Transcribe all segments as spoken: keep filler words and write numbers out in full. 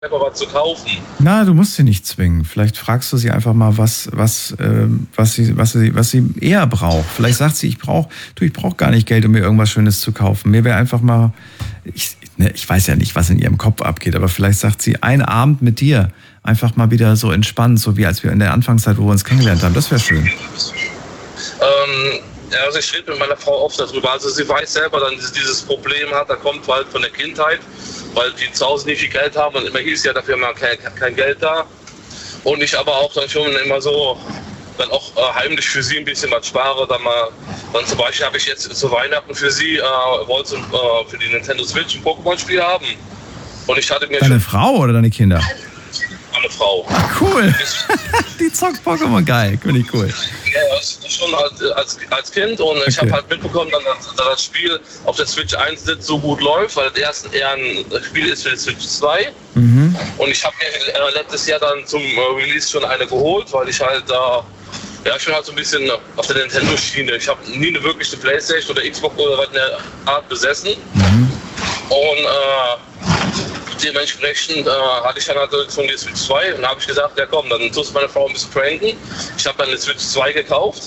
selber was zu kaufen. Na, du musst sie nicht zwingen. Vielleicht fragst du sie einfach mal, was, was, äh, was, sie, was, sie, was sie eher braucht. Vielleicht sagt sie, ich brauche, du, ich brauche gar nicht Geld, um mir irgendwas Schönes zu kaufen. Mir wäre einfach mal, ich, ne, ich weiß ja nicht, was in ihrem Kopf abgeht, aber vielleicht sagt sie, ein Abend mit dir, einfach mal wieder so entspannt, so wie als wir in der Anfangszeit, wo wir uns kennengelernt haben. Das wäre schön. Ähm, ja, also ich rede mit meiner Frau oft darüber. Also sie weiß selber, dass sie dieses Problem hat, da kommt halt von der Kindheit, weil die zu Hause nicht viel Geld haben und immer hieß ja dafür mal kein, kein Geld da. Und ich aber auch dann schon immer so dann auch äh, heimlich für sie ein bisschen was spare. Dann mal, dann zum Beispiel habe ich jetzt zu Weihnachten für sie, äh, wollte äh, für die Nintendo Switch ein Pokémon-Spiel haben. Und ich hatte mir Deine Frau oder deine Kinder? Meine Frau. Ach, cool. Die zockt Pokémon, geil. Finde ich cool. Ja, das ist schon als, als, als Kind und ich Okay. habe halt mitbekommen, dass, dass das Spiel auf der Switch eins nicht so gut läuft, weil das erste eher ein Spiel ist für die Switch zwei. Mhm. Und ich habe mir äh, letztes Jahr dann zum äh, Release schon eine geholt, weil ich halt da, äh, ja, ich bin halt so ein bisschen auf der Nintendo-Schiene. Ich habe nie eine wirkliche Playstation oder Xbox oder was in der Art besessen. Mhm. Und äh, dementsprechend äh, hatte ich dann halt schon die Switch zwei und habe ich gesagt, ja komm, dann tust du meine Frau ein bisschen pranken. Ich habe dann eine Switch zwei gekauft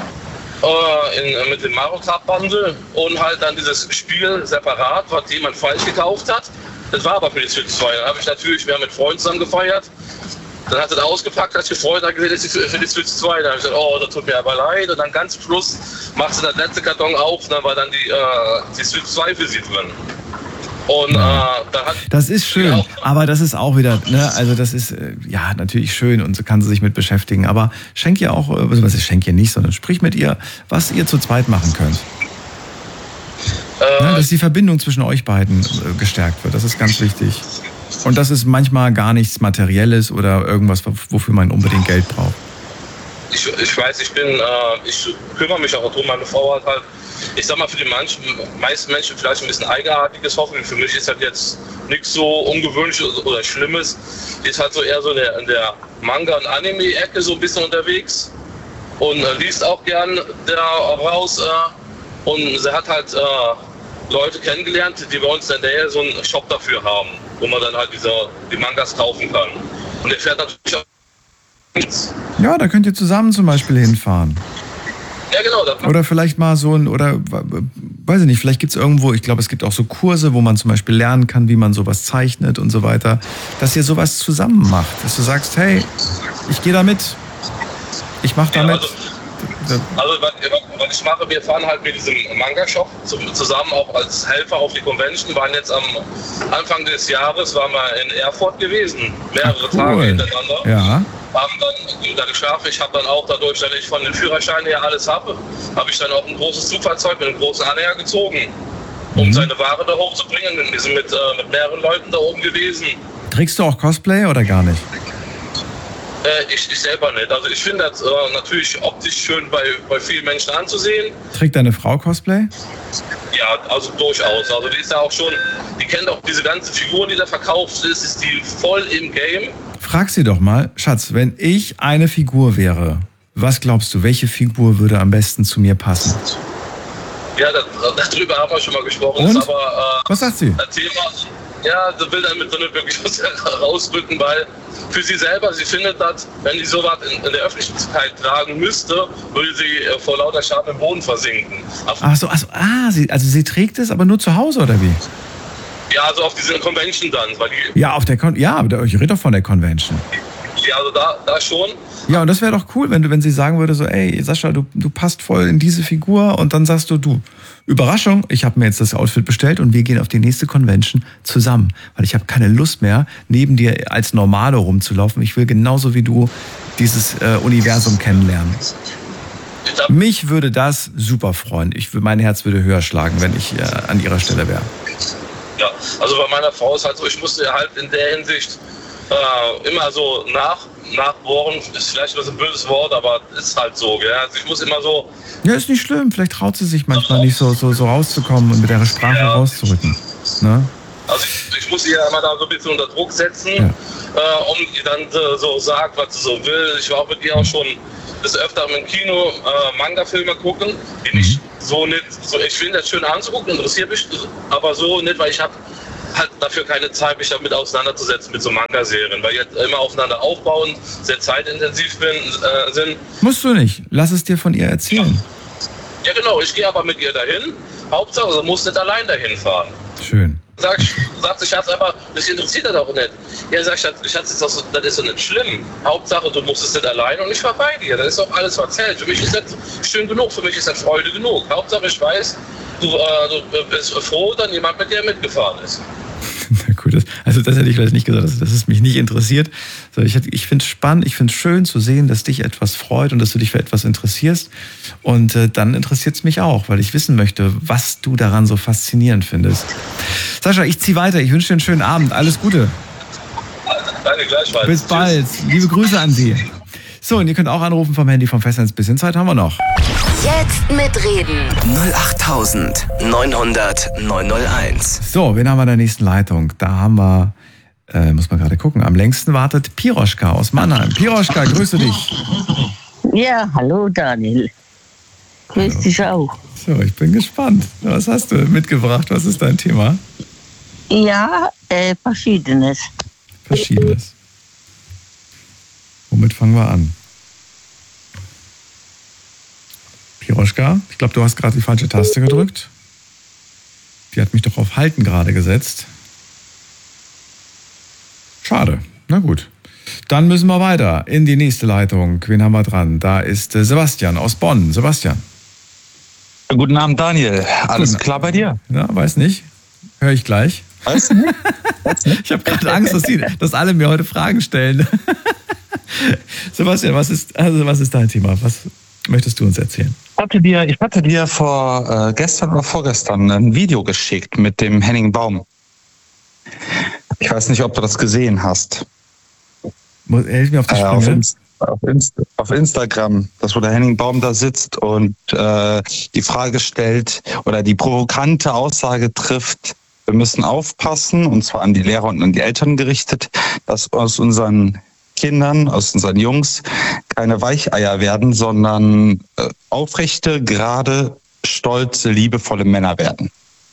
äh, in, mit dem Mario Kart Bundle und halt dann dieses Spiel separat, was jemand falsch gekauft hat. Das war aber für die Switch zwei. Dann habe ich natürlich, wir haben mit Freunden zusammen gefeiert. Dann hat er das ausgepackt, hat sich gefreut, hat gesehen, das ist für die Switch zwei. Dann habe ich gesagt, oh, das tut mir aber leid. Und dann ganz zum Schluss machst du das letzte Karton auf und dann war dann die, äh, die Switch zwei für sie drin. Und Ja. äh, dann hat Das ist schön, Ja. aber das ist auch wieder, ne, also das ist, äh, ja, natürlich schön und so kann sie sich mit beschäftigen, aber schenk ihr auch, äh, was ist, schenk ihr nicht, sondern sprich mit ihr, was ihr zu zweit machen könnt. äh, Ne, dass die Verbindung zwischen euch beiden äh, gestärkt wird, das ist ganz wichtig. Und das ist manchmal gar nichts Materielles oder irgendwas, wofür man unbedingt Geld braucht. ich, ich weiß, ich bin, äh, ich kümmere mich auch darum, meine Frau hat halt, ich sag mal, für die manchen, meisten Menschen vielleicht ein bisschen eigenartiges Hoffen. Für mich ist halt jetzt nichts so Ungewöhnliches oder Schlimmes. Die ist halt so eher so in der, in der Manga- und Anime-Ecke so ein bisschen unterwegs und äh, liest auch gern da raus. Äh, und sie hat halt äh, Leute kennengelernt, die bei uns in der Nähe so einen Shop dafür haben, wo man dann halt diese, die Mangas kaufen kann. Und der fährt natürlich auch. Ja, da könnt ihr zusammen zum Beispiel hinfahren. Ja, genau. Das Oder vielleicht mal so ein, oder weiß ich nicht, vielleicht gibt es irgendwo, ich glaube, es gibt auch so Kurse, wo man zum Beispiel lernen kann, wie man sowas zeichnet und so weiter, dass ihr sowas zusammen macht, dass du sagst, hey, ich gehe da mit, ich mache da Ja, mit. also- Also was, was ich mache, wir fahren halt mit diesem Manga-Shop zusammen auch als Helfer auf die Convention. Wir waren jetzt am Anfang des Jahres, waren wir in Erfurt gewesen, mehrere Ach, cool. Tage hintereinander. Ja. Haben dann da geschafft. Ich habe dann auch dadurch, dass ich von den Führerscheinen her alles habe, habe ich dann auch ein großes Zugfahrzeug mit einem großen Anhänger gezogen, um Mhm. seine Ware da hochzubringen. Wir sind mit, äh, mit mehreren Leuten da oben gewesen. Trägst du auch Cosplay oder gar nicht? Äh, ich, ich selber nicht. Also ich finde das äh, natürlich optisch schön bei, bei vielen Menschen anzusehen. Trägt deine Frau Cosplay? Ja, also durchaus. Also die ist ja auch schon, die kennt auch diese ganze Figur, die da verkauft ist, ist die voll im Game. Frag sie doch mal, Schatz, wenn ich eine Figur wäre, was glaubst du, welche Figur würde am besten zu mir passen? Ja, das, darüber haben wir schon mal gesprochen. Und? Ist aber, äh, Was sagt sie? das Thema, ja, sie will damit so nicht wirklich was herausrücken, weil für sie selber, sie findet das, wenn sie sowas in, in der Öffentlichkeit tragen müsste, würde sie äh, vor lauter Scham im Boden versinken. Auf, Ach so, ach so, ah, sie, also sie trägt es, aber nur zu Hause oder wie? ja, also auf diese Convention dann, weil die, Ja, auf der Con ja, aber ich rede doch von der Convention. ja, also da, da schon. Ja, und das wäre doch cool, wenn du, wenn sie sagen würde, so, ey, Sascha, du, du passt voll in diese Figur und dann sagst du, du, Überraschung, ich habe mir jetzt das Outfit bestellt und wir gehen auf die nächste Convention zusammen, weil ich habe keine Lust mehr, neben dir als Normale rumzulaufen. Ich will genauso wie du dieses äh, Universum kennenlernen. Ich hab, Mich würde das super freuen. Ich, mein Herz würde höher schlagen, wenn ich äh, an ihrer Stelle wäre. ja, also bei meiner Frau ist halt so, ich musste halt in der Hinsicht äh, immer so nach, nachbohren, ist vielleicht ein bisschen ein böses Wort, aber ist halt so, gell? Also ich muss immer so, Ja, ist nicht schlimm. Vielleicht traut sie sich manchmal nicht so, so, so rauszukommen und mit ihrer Sprache Ja. rauszurücken. Ne? also ich, ich muss sie ja immer da so ein bisschen unter Druck setzen, Ja. äh, und die dann äh, so sagt, was sie so will. Ich war mit ihr auch schon des Öfteren im Kino äh, Manga-Filme gucken, die nicht so nicht, so, ich finde das schön anzugucken, interessiert mich, aber so nicht, weil ich habe halt dafür keine Zeit, mich damit auseinanderzusetzen mit so Manga-Serien, weil die halt immer aufeinander aufbauen, sehr zeitintensiv bin, äh, sind. Musst du nicht. Lass es dir von ihr erzählen. Ja genau, ich gehe aber mit ihr dahin. Hauptsache, sie muss nicht allein dahin fahren. Schön. Sag, sagt sich Schatz einfach, das interessiert das auch nicht. Ja, sagt Schatz, Schatz ist doch so, das ist doch nicht schlimm. Hauptsache, du musst es nicht allein und ich fahr bei dir. Das ist doch alles erzählt. Für mich ist das schön genug, für mich ist das Freude genug. Hauptsache, ich weiß, du, äh, du bist froh, dann jemand mit dir mitgefahren ist. Na gut, das, also das hätte ich vielleicht nicht gesagt, dass, dass es mich nicht interessiert. So, ich ich finde es spannend, ich finde es schön zu sehen, dass dich etwas freut und dass du dich für etwas interessierst. Und äh, dann interessiert es mich auch, weil ich wissen möchte, was du daran so faszinierend findest. Sascha, ich ziehe weiter. Ich wünsche dir einen schönen Abend. Alles Gute. Danke, gleichfalls. Bis bald. Tschüss. Liebe Grüße an Sie. So, und ihr könnt auch anrufen vom Handy vom Festnetz. Bisschen Zeit haben wir noch. Jetzt mitreden. null acht neunhundert neunhunderteins. So, wen haben wir in der nächsten Leitung? Da haben wir, äh, muss man gerade gucken, am längsten wartet Piroschka aus Mannheim. Piroschka, grüße dich. Ja, hallo Daniel. Grüß Hallo. dich auch. So, ich bin gespannt. Was hast du mitgebracht? Was ist dein Thema? Ja, äh, verschiedenes. Verschiedenes. Womit fangen wir an? Piroschka, ich glaube, du hast gerade die falsche Taste gedrückt. Die hat mich doch auf Halten gerade gesetzt. Schade. Na gut. Dann müssen wir weiter in die nächste Leitung. Wen haben wir dran? Da ist äh, Sebastian aus Bonn. Sebastian. Guten Abend, Daniel. Alles Guten klar bei dir? Ja, weiß nicht. Höre ich gleich. Weißt du nicht? Ich habe gerade Angst, dass, die, dass alle mir heute Fragen stellen. Sebastian, was ist, also was ist dein Thema? Was möchtest du uns erzählen? Ich hatte dir, ich hatte dir vor äh, gestern oder vorgestern ein Video geschickt mit dem Henning Baum. Ich weiß nicht, ob du das gesehen hast. Hilf mir auf die Äh, auf, Sprünge. Inst auf, Inst auf Instagram, das wo der Henning Baum da sitzt und äh, die Frage stellt oder die provokante Aussage trifft, wir müssen aufpassen, und zwar an die Lehrer und an die Eltern gerichtet, dass aus unseren Kindern, aus unseren Jungs keine Weicheier werden, sondern äh, aufrechte, gerade, stolze, liebevolle Männer werden.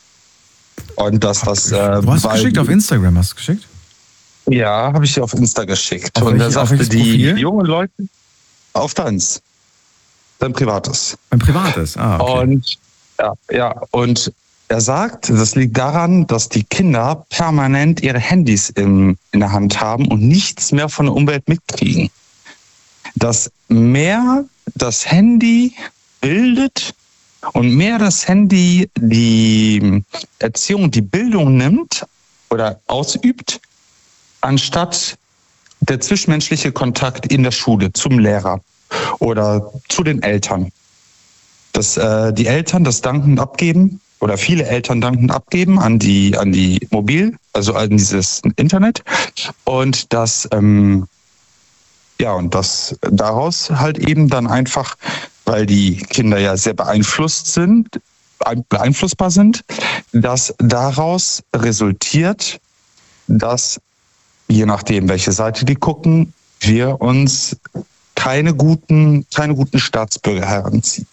Und dass das... Äh, Du hast es geschickt auf Instagram, hast du es geschickt? Ja, habe ich dir auf Insta geschickt. Auf und welche- er auf sagte, welches die Profil? jungen Leute auf deins. Dein privates. Ein privates, ah, okay. Und ja, ja, und er sagt, das liegt daran, dass die Kinder permanent ihre Handys in, in der Hand haben und nichts mehr von der Umwelt mitkriegen. Dass mehr das Handy bildet und mehr das Handy die Erziehung, die Bildung nimmt oder ausübt, anstatt der zwischenmenschliche Kontakt in der Schule zum Lehrer oder zu den Eltern. Dass äh, die Eltern das dankend abgeben oder viele Eltern dankend abgeben an die an die Mobil, also an dieses Internet, und dass ähm, ja und dass daraus halt eben dann einfach, weil die Kinder ja sehr beeinflusst sind, beeinflussbar sind, dass daraus resultiert, dass je nachdem, welche Seite die gucken, wir uns keine guten, keine guten Staatsbürger heranziehen.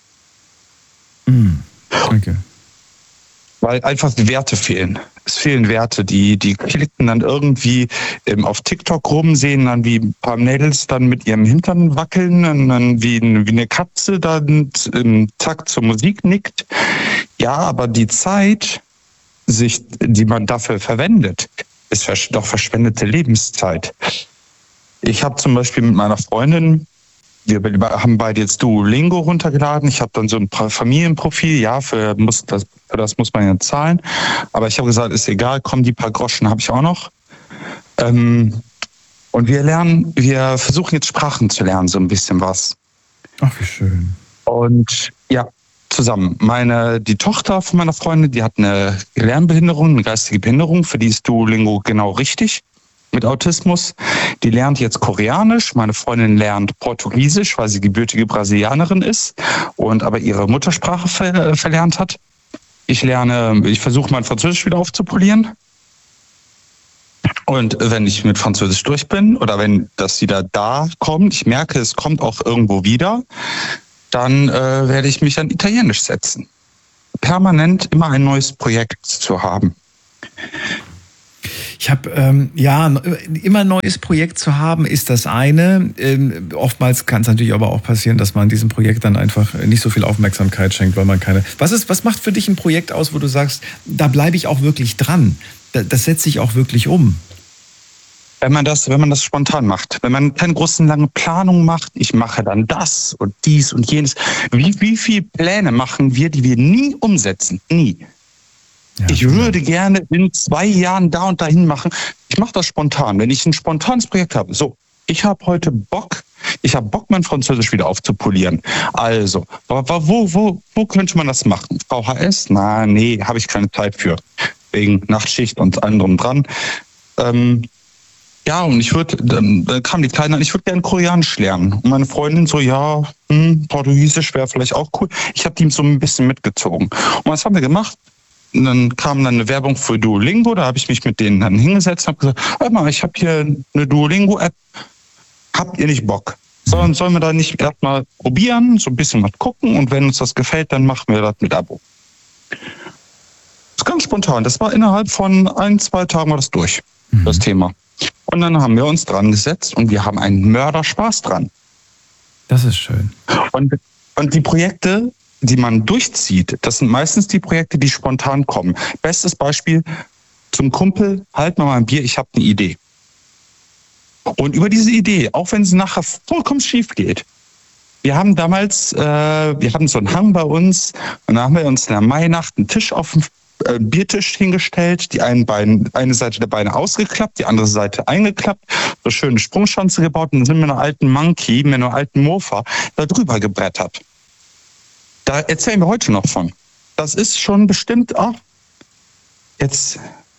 Mm, okay. Weil einfach die Werte fehlen. Es fehlen Werte. Die, die klicken dann irgendwie ähm, auf TikTok rum, sehen dann, wie ein paar Mädels dann mit ihrem Hintern wackeln und dann wie, ein, wie eine Katze dann im Takt zur Musik nickt. Ja, aber die Zeit, sich, die man dafür verwendet, ist doch verschwendete Lebenszeit. Ich habe zum Beispiel mit meiner Freundin, wir haben beide jetzt Duolingo runtergeladen. Ich habe dann so ein Familienprofil, ja, für, muss, das, für das muss man ja zahlen. Aber ich habe gesagt, ist egal, komm, die paar Groschen habe ich auch noch. Ähm, und wir lernen, wir versuchen jetzt Sprachen zu lernen, so ein bisschen was. Ach, wie schön. Und ja, zusammen. Meine, die Tochter von meiner Freundin, die hat eine Lernbehinderung, eine geistige Behinderung, für die ist Duolingo genau richtig. Mit Autismus. Die lernt jetzt Koreanisch. Meine Freundin lernt Portugiesisch, weil sie gebürtige Brasilianerin ist und aber ihre Muttersprache ver verlernt hat. Ich lerne, ich versuche mein Französisch wieder aufzupolieren. Und wenn ich mit Französisch durch bin oder wenn das wieder da kommt, ich merke, es kommt auch irgendwo wieder, dann äh, werde ich mich an Italienisch setzen. Permanent immer ein neues Projekt zu haben. Ich habe, ähm, ja, immer ein neues Projekt zu haben, ist das eine. Ähm, oftmals kann es natürlich aber auch passieren, dass man diesem Projekt dann einfach nicht so viel Aufmerksamkeit schenkt, weil man keine... Was ist, was macht für dich ein Projekt aus, wo du sagst, da bleibe ich auch wirklich dran? Da, das setze ich auch wirklich um. Wenn man das, wenn man das spontan macht, wenn man keine großen langen Planungen macht, ich mache dann das und dies und jenes. Wie, wie viele Pläne machen wir, die wir nie umsetzen? Nie. Ja, ich würde ja. gerne in zwei Jahren da und dahin machen. Ich mache das spontan. Wenn ich ein spontanes Projekt habe, so, ich habe heute Bock, ich habe Bock, mein Französisch wieder aufzupolieren. Also, wo, wo, wo könnte man das machen? V H S? Na, nee, habe ich keine Zeit für. Wegen Nachtschicht und anderem dran. Ähm, Ja, und ich würde, dann kam die Kleine an, ich würde gerne Koreanisch lernen. Und meine Freundin so, ja, hm, Portugiesisch wäre vielleicht auch cool. Ich habe die so ein bisschen mitgezogen. Und was haben wir gemacht? Und dann kam dann eine Werbung für Duolingo, da habe ich mich mit denen dann hingesetzt und habe gesagt, hör mal, ich habe hier eine Duolingo-App, habt ihr nicht Bock? Sollen, sollen wir da nicht erstmal probieren, so ein bisschen was gucken und wenn uns das gefällt, dann machen wir das mit Abo. Das ist ganz spontan, das war innerhalb von ein, zwei Tagen war das durch, mhm. das Thema. Und dann haben wir uns dran gesetzt und wir haben einen Mörderspaß dran. Das ist schön. Und, und die Projekte, die man durchzieht, das sind meistens die Projekte, die spontan kommen. Bestes Beispiel, zum Kumpel, halt mal ein Bier, ich habe eine Idee. Und über diese Idee, auch wenn sie nachher vollkommen schief geht, wir haben damals, äh, wir hatten so einen Hang bei uns und da haben wir uns in der Mainacht einen Tisch auf dem Biertisch hingestellt, die einen Beine, eine Seite der Beine ausgeklappt, die andere Seite eingeklappt, so schöne Sprungschanze gebaut und dann sind wir mit einer alten Monkey, mit einer alten Mofa da drüber gebrettert. Da erzählen wir heute noch von. Das ist schon bestimmt auch jetzt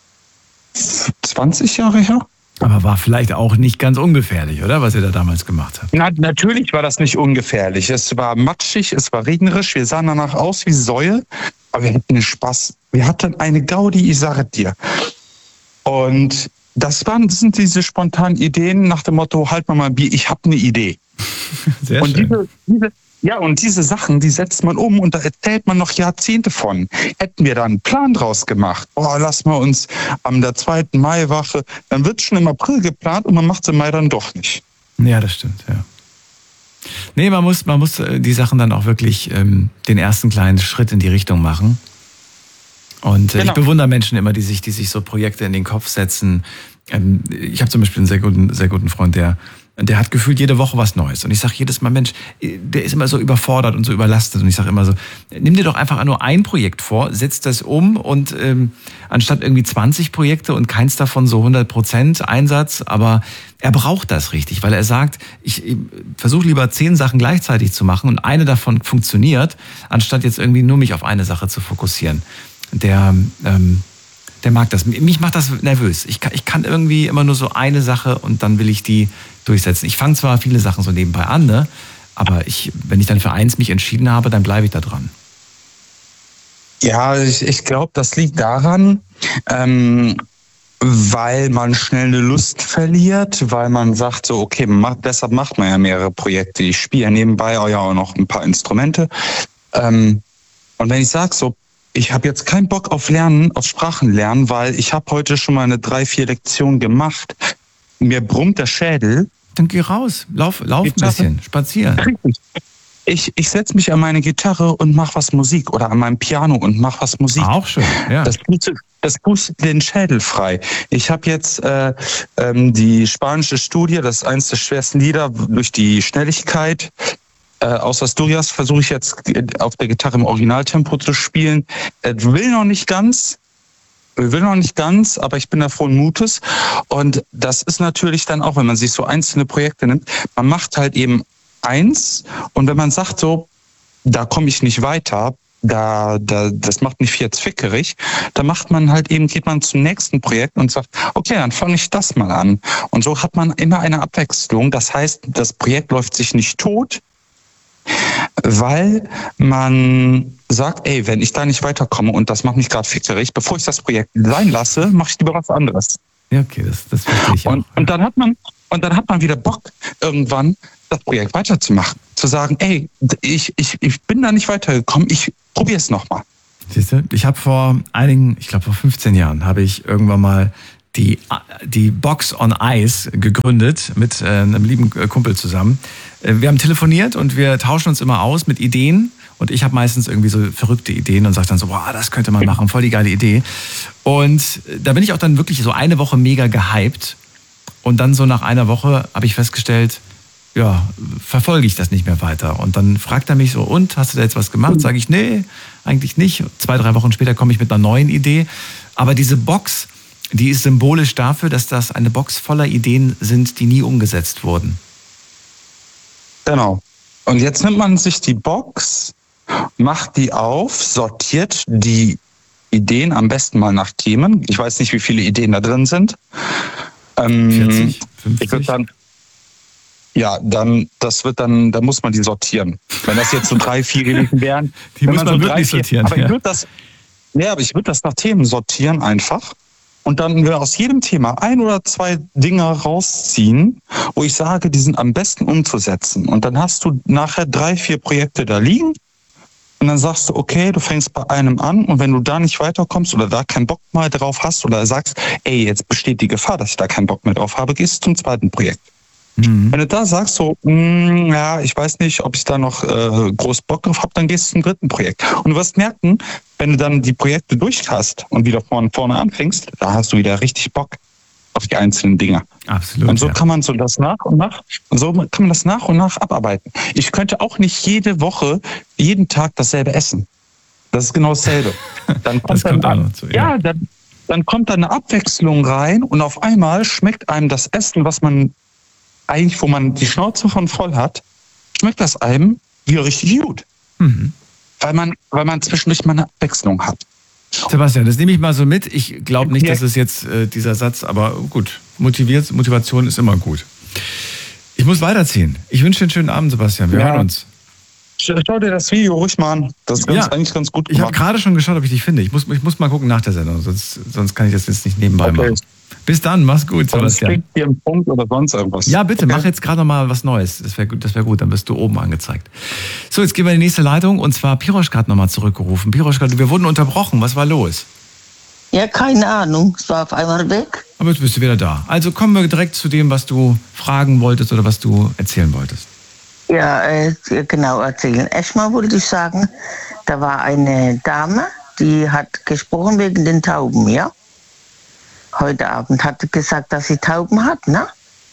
zwanzig Jahre her. Aber war vielleicht auch nicht ganz ungefährlich, oder? Was ihr da damals gemacht habt. Na, natürlich war das nicht ungefährlich. Es war matschig, es war regnerisch, wir sahen danach aus wie Säue, aber wir hatten Spaß. Wir hatten eine Gaudi, ich sage dir. Und das waren, das sind diese spontanen Ideen nach dem Motto, halt mal mal ein Bier, ich habe eine Idee. Sehr und schön. Diese, diese, ja, und diese Sachen, die setzt man um und da erzählt man noch Jahrzehnte von. Hätten wir da einen Plan draus gemacht, boah, lassen wir uns am der zweiten Maiwache, dann wird schon im April geplant und man macht es im Mai dann doch nicht. Ja, das stimmt, ja. Nee, man muss, man muss die Sachen dann auch wirklich ähm, den ersten kleinen Schritt in die Richtung machen. Und äh, genau. Ich bewundere Menschen immer, die sich, die sich so Projekte in den Kopf setzen. Ähm, ich habe zum Beispiel einen sehr guten, sehr guten Freund, der Der hat gefühlt jede Woche was Neues. Und ich sage jedes Mal, Mensch, der ist immer so überfordert und so überlastet. Und ich sage immer so, nimm dir doch einfach nur ein Projekt vor, setz das um und ähm, anstatt irgendwie zwanzig Projekte und keins davon so hundert Prozent Einsatz, aber er braucht das richtig, weil er sagt, ich, ich versuche lieber zehn Sachen gleichzeitig zu machen und eine davon funktioniert, anstatt jetzt irgendwie nur mich auf eine Sache zu fokussieren. Der... Ähm, Der mag das. Mich macht das nervös. Ich kann, ich kann irgendwie immer nur so eine Sache und dann will ich die durchsetzen. Ich fange zwar viele Sachen so nebenbei an, ne? Aber ich, wenn ich dann für eins mich entschieden habe, dann bleibe ich da dran. Ja, ich, ich glaube, das liegt daran, ähm, weil man schnell eine Lust verliert, weil man sagt so, okay, macht, deshalb macht man ja mehrere Projekte. Ich spiele ja nebenbei auch ja auch noch ein paar Instrumente. Ähm, und wenn ich sage so, ich habe jetzt keinen Bock auf Lernen, auf Sprachen lernen, weil ich habe heute schon mal eine drei, vier Lektionen gemacht. Mir brummt der Schädel. Dann geh raus, lauf, lauf ein bisschen, spazieren. Ich, ich setze mich an meine Gitarre und mach was Musik oder an meinem Piano und mach was Musik. Auch schön, ja. Das pustet, das pustet den Schädel frei. Ich habe jetzt äh, ähm, die spanische Studie, das ist eines der schwersten Lieder durch die Schnelligkeit. Äh, aus Asturias versuche ich jetzt auf der Gitarre im Originaltempo zu spielen. Äh, will noch nicht ganz, will noch nicht ganz, aber ich bin da frohen Mutes. Und das ist natürlich dann auch, wenn man sich so einzelne Projekte nimmt, man macht halt eben eins und wenn man sagt so, da komme ich nicht weiter, da, da, das macht mich jetzt fickerig, da macht man halt eben, geht man zum nächsten Projekt und sagt, okay, dann fange ich das mal an. Und so hat man immer eine Abwechslung. Das heißt, das Projekt läuft sich nicht tot, weil man sagt, ey, wenn ich da nicht weiterkomme und das macht mich gerade fickerig, bevor ich das Projekt sein lasse, mache ich lieber was anderes. Ja, okay, das, das verstehe ich auch. Und, und dann hat man, und dann hat man wieder Bock, irgendwann das Projekt weiterzumachen. Zu sagen, ey, ich, ich, ich bin da nicht weitergekommen, ich probiere es nochmal. Siehst du, ich habe vor einigen, ich glaube vor fünfzehn Jahren, habe ich irgendwann mal die, die Box on Ice gegründet mit äh, einem lieben Kumpel zusammen. Äh, wir haben telefoniert und wir tauschen uns immer aus mit Ideen. Und ich habe meistens irgendwie so verrückte Ideen und sage dann so, boah, das könnte man machen, voll die geile Idee. Und da bin ich auch dann wirklich so eine Woche mega gehypt. Und dann so nach einer Woche habe ich festgestellt, ja, verfolge ich das nicht mehr weiter. Und dann fragt er mich so, und, hast du da jetzt was gemacht? Sage ich, nee, eigentlich nicht. Zwei, drei Wochen später komme ich mit einer neuen Idee. Aber diese Box, die ist symbolisch dafür, dass das eine Box voller Ideen sind, die nie umgesetzt wurden. Genau. Und jetzt nimmt man sich die Box, macht die auf, sortiert die Ideen am besten mal nach Themen. Ich weiß nicht, wie viele Ideen da drin sind. Ähm, vierzig, fünfzig? Ich würde dann, ja, dann, das wird dann, da muss man die sortieren. Wenn das jetzt so drei, vier Ideen wären. Die muss man, man so drei, wirklich vier, sortieren. Aber ja. ich würde das, ja, aber ich würde das nach Themen sortieren einfach. Und dann wir aus jedem Thema ein oder zwei Dinge rausziehen, wo ich sage, die sind am besten umzusetzen. Und dann hast du nachher drei, vier Projekte da liegen. Und dann sagst du, okay, du fängst bei einem an und wenn du da nicht weiterkommst oder da keinen Bock mehr drauf hast oder sagst, ey, jetzt besteht die Gefahr, dass ich da keinen Bock mehr drauf habe, gehst du zum zweiten Projekt. Mhm. Wenn du da sagst, so, mh, ja, ich weiß nicht, ob ich da noch äh, groß Bock drauf habe, dann gehst du zum dritten Projekt. Und du wirst merken, wenn du dann die Projekte durch hast und wieder von vorne anfängst, da hast du wieder richtig Bock auf die einzelnen Dinge. Absolut. Und so ja. kann man so das nach und nach, und so kann man das nach und nach abarbeiten. Ich könnte auch nicht jede Woche, jeden Tag dasselbe essen. Das ist genau dasselbe. Dann kommt das kommt dann, auch noch zu, ja. ja, dann, dann kommt da eine Abwechslung rein und auf einmal schmeckt einem das Essen, was man eigentlich, wo man die Schnauze von voll hat, schmeckt das einem wieder richtig gut. Mhm. Weil man, weil man zwischendurch mal eine Abwechslung hat. Sebastian, das nehme ich mal so mit. Ich glaube nicht, dass es jetzt äh, dieser Satz, aber gut, motiviert, Motivation ist immer gut. Ich muss weiterziehen. Ich wünsche dir einen schönen Abend, Sebastian. Wir ja. hören uns. Schau dir das Video ruhig mal an. Das ist ganz, ja. eigentlich ganz gut gemacht. Ich habe gerade schon geschaut, ob ich dich finde. Ich muss, ich muss mal gucken nach der Sendung, sonst, sonst kann ich das jetzt nicht nebenbei okay. machen. Bis dann, mach's gut, Sebastian. Dir einen Punkt oder sonst irgendwas. Ja, bitte, okay. mach jetzt gerade noch mal was Neues. Das wäre gut, das wäre gut, dann wirst du oben angezeigt. So, jetzt gehen wir in die nächste Leitung und zwar Piroschka hat nochmal zurückgerufen. Piroschka, wir wurden unterbrochen. Was war los? Ja, keine Ahnung. Es war auf einmal weg. Aber jetzt bist du wieder da. Also kommen wir direkt zu dem, was du fragen wolltest oder was du erzählen wolltest. Ja, äh, genau erzählen. Erstmal wollte ich sagen, da war eine Dame, die hat gesprochen wegen den Tauben, ja? Heute Abend hat sie gesagt, dass sie Tauben hat, ne?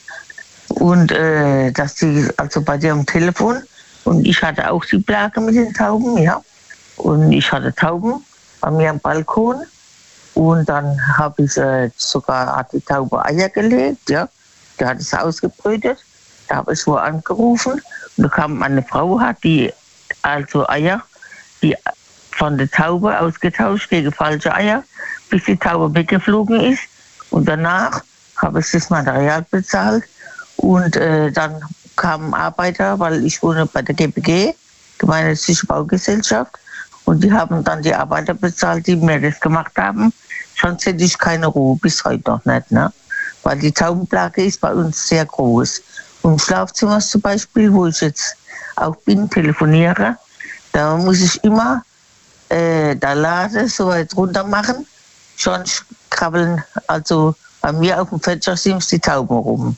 Und äh, dass sie, also bei dir am Telefon, und ich hatte auch die Plage mit den Tauben, ja? Und ich hatte Tauben bei mir am Balkon. Und dann habe ich äh, sogar, hat die Taube Eier gelegt, ja? Die hat es ausgebrütet. Da habe ich wo angerufen. Und da kam eine Frau, hat die, also Eier, die von der Taube ausgetauscht gegen falsche Eier, bis die Taube weggeflogen ist. Und danach habe ich das Material bezahlt. Und äh, dann kamen Arbeiter, weil ich wohne bei der G B G, Gemeinnützige Baugesellschaft. Und die haben dann die Arbeiter bezahlt, die mir das gemacht haben. Sonst hätte ich keine Ruhe, bis heute noch nicht. Ne? Weil die Taubenplage ist bei uns sehr groß. Und im Schlafzimmer zum Beispiel, wo ich jetzt auch bin, telefoniere, da muss ich immer äh, der Lade so weit runter machen, sonst krabbeln, also bei mir auf dem Fenstersims die Tauben rum.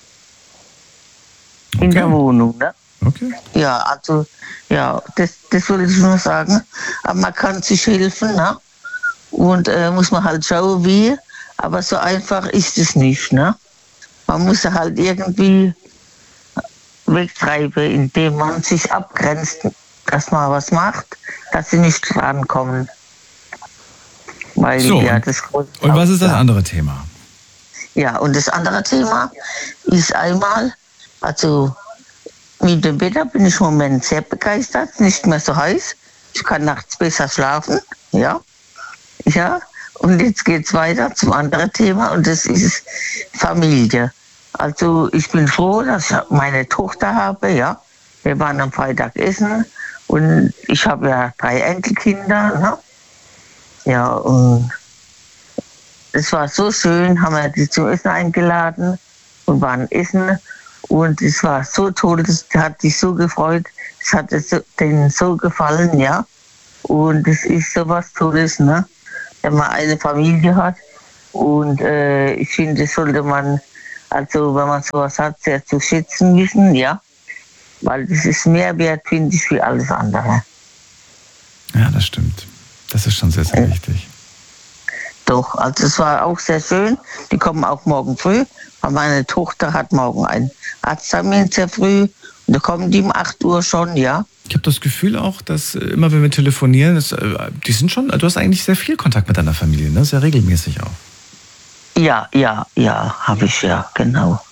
Okay. In der Wohnung, ne? Okay. Ja, also, ja, das, das wollte ich nur sagen. Aber man kann sich helfen, ne? Und äh, muss man halt schauen, wie. Aber so einfach ist es nicht, ne? Man muss halt irgendwie wegtreiben, indem man sich abgrenzt, dass man was macht, dass sie nicht rankommen. Weil, so, ja, das und was ist das andere Thema? Ja, und das andere Thema ist einmal, also mit dem Wetter bin ich im Moment sehr begeistert, nicht mehr so heiß. Ich kann nachts besser schlafen, ja. Ja, und jetzt geht es weiter zum anderen Thema und das ist Familie. Also ich bin froh, dass ich meine Tochter habe, ja. Wir waren am Freitag essen und ich habe ja drei Enkelkinder, ne? Ja, und es war so schön, haben wir die zum Essen eingeladen und waren essen. Und es war so toll, das hat sich so gefreut, es hat denen so gefallen, ja. Und es ist so was Tolles, ne? Wenn man eine Familie hat, Und äh, ich finde, das sollte man, also wenn man sowas hat, sehr zu schätzen wissen, ja. Weil das ist mehr wert, finde ich, wie alles andere. Ja, das stimmt. Das ist schon sehr, sehr wichtig. Doch, also es war auch sehr schön. Die kommen auch morgen früh, weil meine Tochter hat morgen einen Arzttermin sehr früh. Und da kommen die um acht Uhr schon, ja. Ich habe das Gefühl auch, dass immer wenn wir telefonieren, das, die sind schon, du hast eigentlich sehr viel Kontakt mit deiner Familie, ne? Sehr regelmäßig auch. Ja, ja, ja, habe ich ja, genau.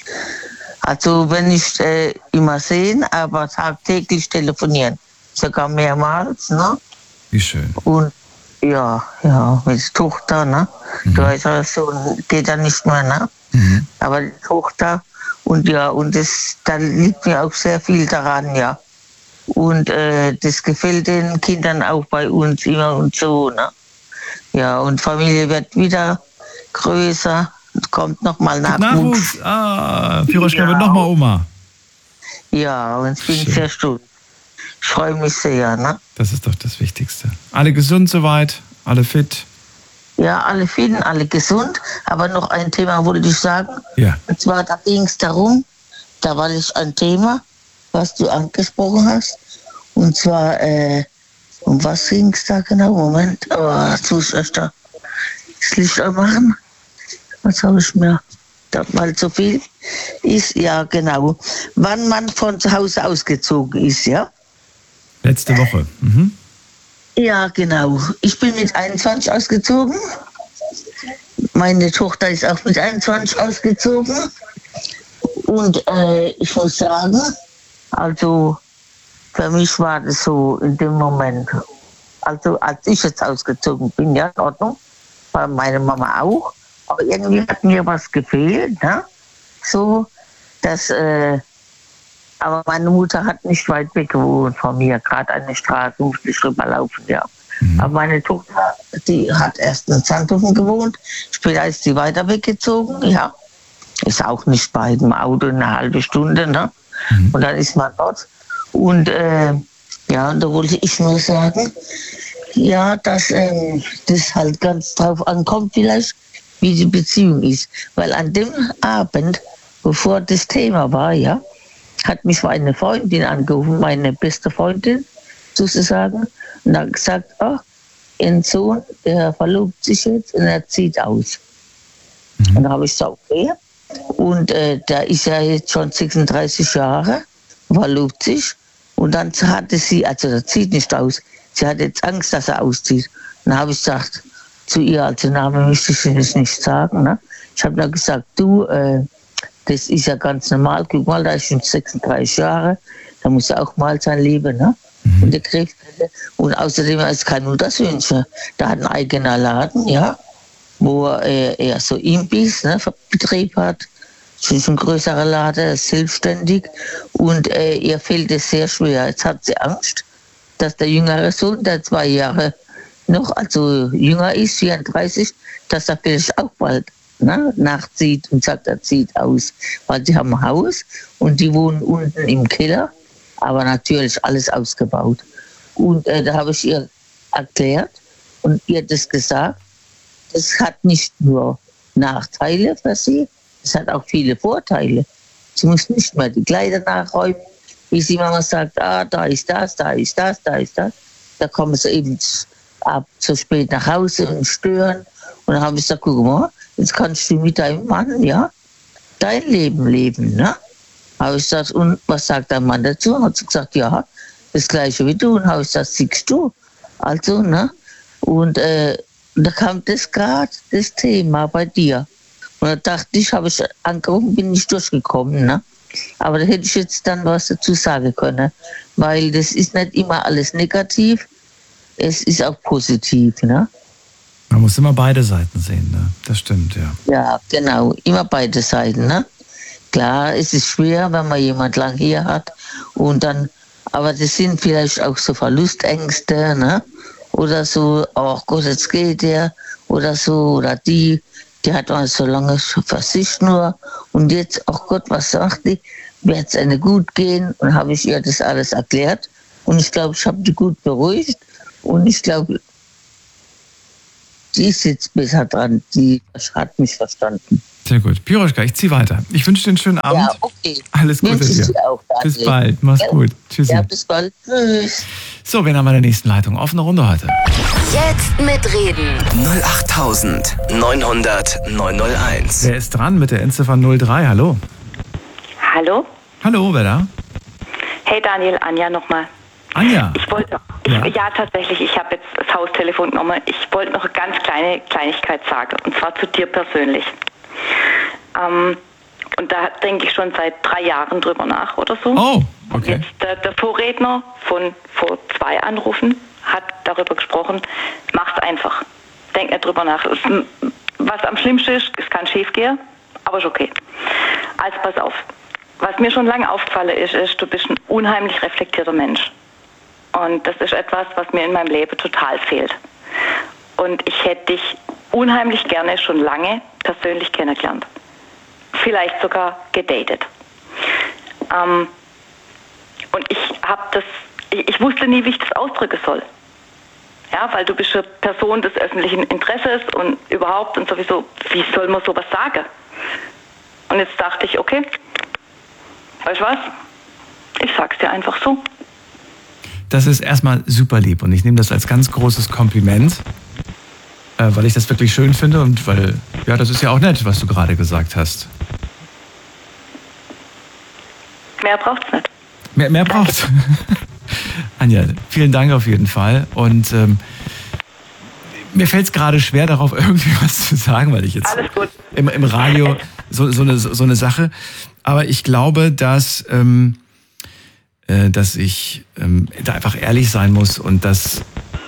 Also wenn ich äh, immer sehen, aber tagtäglich telefonieren, sogar mehrmals, ne? Wie schön. Und ja, ja, mit der Tochter, ne? Mhm. Du weißt ja, so geht ja nicht mehr, ne? Mhm. Aber die Tochter und ja, und das, da liegt mir auch sehr viel daran, ja. Und äh, das gefällt den Kindern auch bei uns immer und so, ne? Ja, und Familie wird wieder größer, kommt nochmal Nachwuchs. Nachwuchs, ah, Piroschka Ja. wird nochmal Oma. Ja, und ich bin Schön. sehr stolz. Ich freue mich sehr, ne? Das ist doch das Wichtigste. Alle gesund soweit, alle fit. Ja, alle fit, alle gesund. Aber noch ein Thema wollte ich sagen. Ja. Und zwar, da ging es darum, da war es ein Thema, was du angesprochen hast. Und zwar, äh, um was ging es da genau? Moment, oh, jetzt muss ich erst da das Licht anmachen. Was habe ich mir? Da, weil so viel ist, ja genau. Wann man von zu Hause ausgezogen ist, ja? Letzte Woche. Mhm. Ja, genau. Ich bin mit einundzwanzig ausgezogen. Meine Tochter ist auch mit einundzwanzig ausgezogen. Und äh, ich muss sagen, also für mich war das so in dem Moment, also als ich jetzt ausgezogen bin, ja, in Ordnung, war meine Mama auch. Aber irgendwie hat mir was gefehlt, ne? So, dass, äh, aber meine Mutter hat nicht weit weg gewohnt von mir, gerade eine Straße musste ich rüberlaufen, ja. Mhm. Aber meine Tochter, die hat erst in Zandhofen gewohnt, später ist sie weiter weggezogen, ja. Ist auch nicht bei dem Auto eine halbe Stunde, ne? Mhm. Und dann ist man dort. Und äh, ja, und da wollte ich nur sagen, ja, dass ähm, das halt ganz drauf ankommt vielleicht, wie die Beziehung ist. Weil an dem Abend, bevor das Thema war, ja, hat mich meine Freundin angerufen, meine beste Freundin sozusagen, und hat gesagt, oh, ihr Sohn, der verlobt sich jetzt und er zieht aus. Mhm. Und da habe ich gesagt, okay. Und äh, da ist er jetzt schon sechsunddreißig Jahre, verlobt sich. Und dann hatte sie, also er zieht nicht aus, sie hat jetzt Angst, dass er auszieht. Und dann habe ich gesagt zu ihr, also Name möchte ich jetzt nicht sagen, ne? Ich habe dann gesagt, du, äh, das ist ja ganz normal, guck mal, da ist schon sechsunddreißig Jahre, da muss er auch mal sein Leben, ne? Mhm. Und der Krebs. Und außerdem er ist kein Untersöhnchen. Da hat ein eigener Laden, ja, wo er, er so Imbiss, ne, Betrieb hat. Das ist ein größerer Laden, er ist selbstständig und äh, ihr fällt es sehr schwer. Jetzt hat sie Angst, dass der jüngere Sohn, der zwei Jahre noch, also jünger ist, vierunddreißig, dass er vielleicht auch bald, ne, nachzieht und sagt, er zieht aus. Weil sie haben ein Haus und die wohnen unten im Keller, aber natürlich alles ausgebaut. Und äh, da habe ich ihr erklärt und ihr das gesagt, das hat nicht nur Nachteile für sie, es hat auch viele Vorteile. Sie muss nicht mehr die Kleider nachräumen, wie sie Mama sagt, ah, da ist das, da ist das, da ist das. Da kommen sie eben ab zu spät nach Hause und stören. Und dann habe ich gesagt, guck mal, jetzt kannst du mit deinem Mann, ja, dein Leben leben, ne? Habe ich gesagt, und was sagt dein Mann dazu? Hat sie gesagt, ja, das Gleiche wie du. Und habe ich gesagt, siehst du? Also, ne? Und äh, da kam das gerade, das Thema bei dir. Und da dachte ich, habe ich angerufen, bin nicht durchgekommen, ne? Aber da hätte ich jetzt dann was dazu sagen können. Weil das ist nicht immer alles negativ, es ist auch positiv, ne? Man muss immer beide Seiten sehen, ne? Das stimmt, ja. Ja, genau, immer beide Seiten, ne? Klar, es ist schwer, wenn man jemand lang hier hat und dann, aber das sind vielleicht auch so Verlustängste, ne? Oder so, oh Gott, jetzt geht der, oder so, oder die, die hat man so lange für sich nur und jetzt, oh Gott, was sagt die, wird es eine gut gehen? Und habe ich ihr das alles erklärt und ich glaube, ich habe die gut beruhigt und ich glaube, die ist jetzt besser dran. Die hat mich verstanden. Sehr gut. Piroschka, ich ziehe weiter. Ich wünsche dir einen schönen Abend. Ja, okay. Alles Gute Wünsche ich dir. dir auch, Daniel. Bis bald. Mach's Ja. gut. Tschüssi. Ja, bis bald. Tschüss. So, wen haben wir in der nächsten Leitung? Offene Runde heute. Jetzt mitreden. null acht neunhundert neunhunderteins. Wer ist dran mit der Endziffer null drei? Hallo. Hallo? Hallo, wer da? Hey Daniel, Anja nochmal. Anja. Ich wollte, ich, Ja. ja. tatsächlich, ich habe jetzt das Haustelefon genommen. Ich wollte noch eine ganz kleine Kleinigkeit sagen, und zwar zu dir persönlich. Ähm, und da denke ich schon seit drei Jahren drüber nach oder so. Oh, Und okay. jetzt der, der Vorredner von vor zwei Anrufen hat darüber gesprochen, mach's einfach. Denk nicht drüber nach. Es, was am schlimmsten ist, es kann schief gehen, aber ist okay. Also pass auf. Was mir schon lange aufgefallen ist, ist, du bist ein unheimlich reflektierter Mensch. Und das ist etwas, was mir in meinem Leben total fehlt. Und ich hätte dich unheimlich gerne schon lange persönlich kennengelernt. Vielleicht sogar gedatet. Ähm, und ich habe das, ich, ich wusste nie, wie ich das ausdrücken soll. Ja, weil du bist eine Person des öffentlichen Interesses und überhaupt und sowieso, wie soll man sowas sagen? Und jetzt dachte ich, okay, weißt du was? Ich sag's dir einfach so. Das ist erstmal super lieb und ich nehme das als ganz großes Kompliment, äh, weil ich das wirklich schön finde und weil, ja, das ist ja auch nett, was du gerade gesagt hast. Mehr braucht's nicht. Mehr, mehr braucht's. Anja, vielen Dank auf jeden Fall und ähm, mir fällt es gerade schwer, darauf irgendwie was zu sagen, weil ich jetzt Alles gut. im, im Radio so, so, eine, so eine Sache, aber ich glaube, dass... Ähm, dass ich ähm, da einfach ehrlich sein muss und dass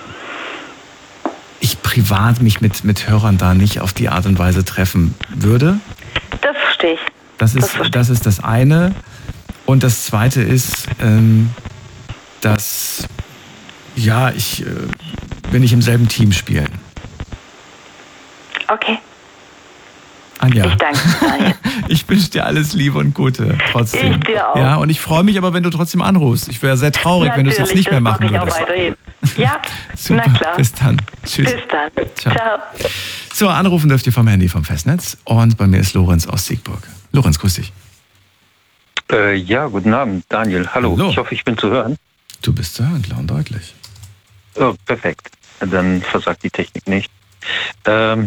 ich privat mich mit, mit Hörern da nicht auf die Art und Weise treffen würde. Das verstehe ich. Das ist das, das, ist das eine. Und das zweite ist, ähm, dass ja, ich äh, will nicht im selben Team spielen. Okay. Anja. Ich danke dir, Daniel. Ich wünsche dir alles Liebe und Gute trotzdem. Ich dir auch. Ja, und ich freue mich aber, wenn du trotzdem anrufst. Ich wäre sehr traurig, wenn du es jetzt nicht mehr machen das würdest. mache ich auch weiterhin. Ja, Super, na klar. bis dann. Tschüss. Bis dann. Ciao. Ciao. So, anrufen dürft ihr vom Handy vom Festnetz. Und bei mir ist Lorenz aus Siegburg. Lorenz, grüß dich. Äh, ja, guten Abend, Daniel. Hallo. Hallo. Ich hoffe, ich bin zu hören. Du bist zu hören, klar und deutlich. Oh, perfekt. Dann versagt die Technik nicht. Ähm,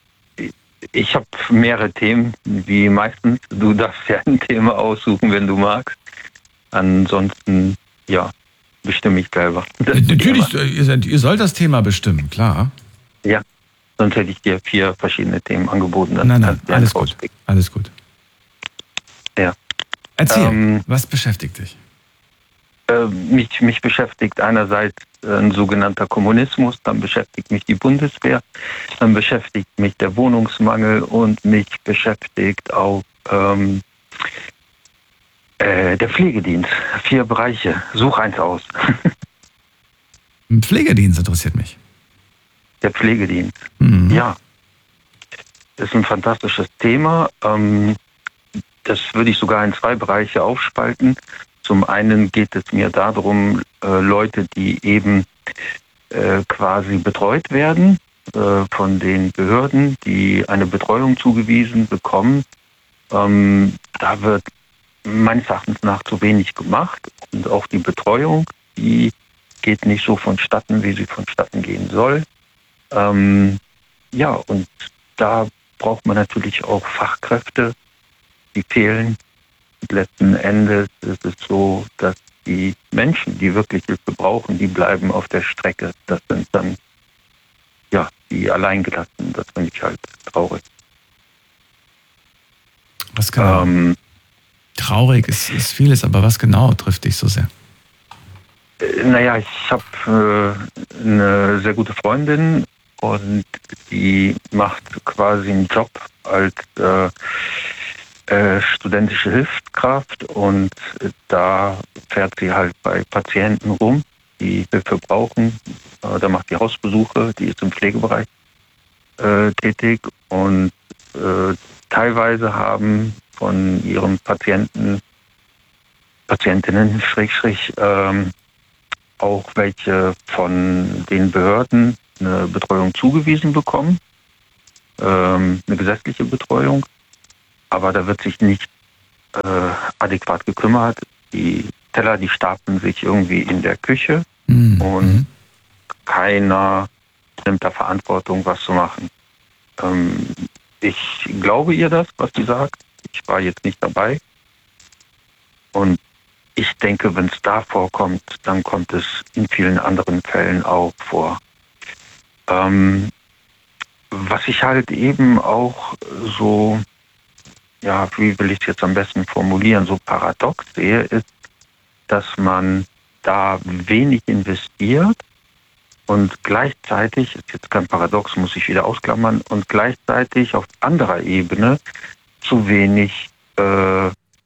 ich habe mehrere Themen, wie meistens. Du darfst ja ein Thema aussuchen, wenn du magst. Ansonsten, ja, bestimme ich selber. Das Äh, Natürlich, Thema. ihr, seid, ihr sollt das Thema bestimmen, klar. Ja, sonst hätte ich dir vier verschiedene Themen angeboten. Dann Nein, nein, kannst du alles eins gut. rauspicken. Alles gut. Ja. Erzähl, Ähm, was beschäftigt dich? Äh, mich, mich beschäftigt einerseits ein sogenannter Kommunismus, dann beschäftigt mich die Bundeswehr, dann beschäftigt mich der Wohnungsmangel und mich beschäftigt auch ähm, äh, der Pflegedienst. Vier Bereiche. Such eins aus. Ein Pflegedienst interessiert mich. Der Pflegedienst. Mhm. Ja. Das ist ein fantastisches Thema. Ähm, das würde ich sogar in zwei Bereiche aufspalten. Zum einen geht es mir darum, äh, Leute, die eben äh, quasi betreut werden äh, von den Behörden, die eine Betreuung zugewiesen bekommen. Ähm, da wird meines Erachtens nach zu wenig gemacht. Und auch die Betreuung, die geht nicht so vonstatten, wie sie vonstatten gehen soll. Ähm, ja, und da braucht man natürlich auch Fachkräfte, die fehlen. Und letzten Endes ist es so, dass die Menschen, die wirklich Hilfe brauchen, die bleiben auf der Strecke. Das sind dann, ja, die Alleingelassenen. Das finde ich halt traurig. Was genau? Ähm, Traurig ist, ist vieles, aber was genau trifft dich so sehr? äh, naja, ich habe äh, eine sehr gute Freundin und die macht quasi einen Job als äh, äh, studentische Hilfskraft und äh, da fährt sie halt bei Patienten rum, die Hilfe brauchen. Äh, da macht die Hausbesuche, die ist im Pflegebereich äh, tätig und äh, teilweise haben von ihren Patienten, Patientinnen, Schräg, Schräg, ähm, auch welche von den Behörden eine Betreuung zugewiesen bekommen, ähm, eine gesetzliche Betreuung, aber da wird sich nicht äh, adäquat gekümmert. Die Teller, die stapeln sich irgendwie in der Küche mhm. und keiner nimmt da Verantwortung, was zu machen. Ähm, ich glaube ihr das, was sie sagt. Ich war jetzt nicht dabei. Und ich denke, wenn es da vorkommt, dann kommt es in vielen anderen Fällen auch vor. Ähm, was ich halt eben auch so, ja, wie will ich es jetzt am besten formulieren, so paradox sehe, ist, dass man da wenig investiert und gleichzeitig, ist jetzt kein Paradox, muss ich wieder ausklammern, und gleichzeitig auf anderer Ebene zu wenig äh,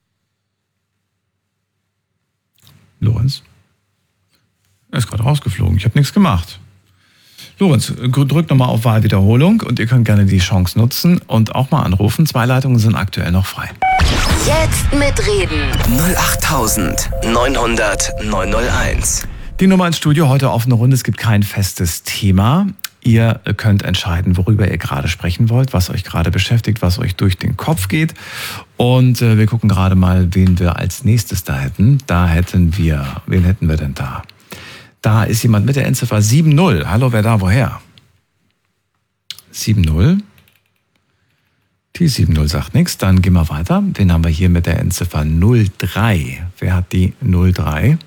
Lorenz? Er ist gerade rausgeflogen. Ich habe nichts gemacht. Lorenz, drückt nochmal auf Wahlwiederholung und ihr könnt gerne die Chance nutzen und auch mal anrufen. Zwei Leitungen sind aktuell noch frei. Jetzt mitreden. null acht neun hundert neun null eins. Die Nummer ins Studio, heute offene Runde. Es gibt kein festes Thema. Ihr könnt entscheiden, worüber ihr gerade sprechen wollt, was euch gerade beschäftigt, was euch durch den Kopf geht. Und äh, wir gucken gerade mal, wen wir als nächstes da hätten. Da hätten wir, wen hätten wir denn da? Da ist jemand mit der Endziffer sieben null. Hallo, wer da, woher? sieben null. Die sieben null sagt nichts. Dann gehen wir weiter. Wen haben wir hier mit der Endziffer null drei? Wer hat die null drei?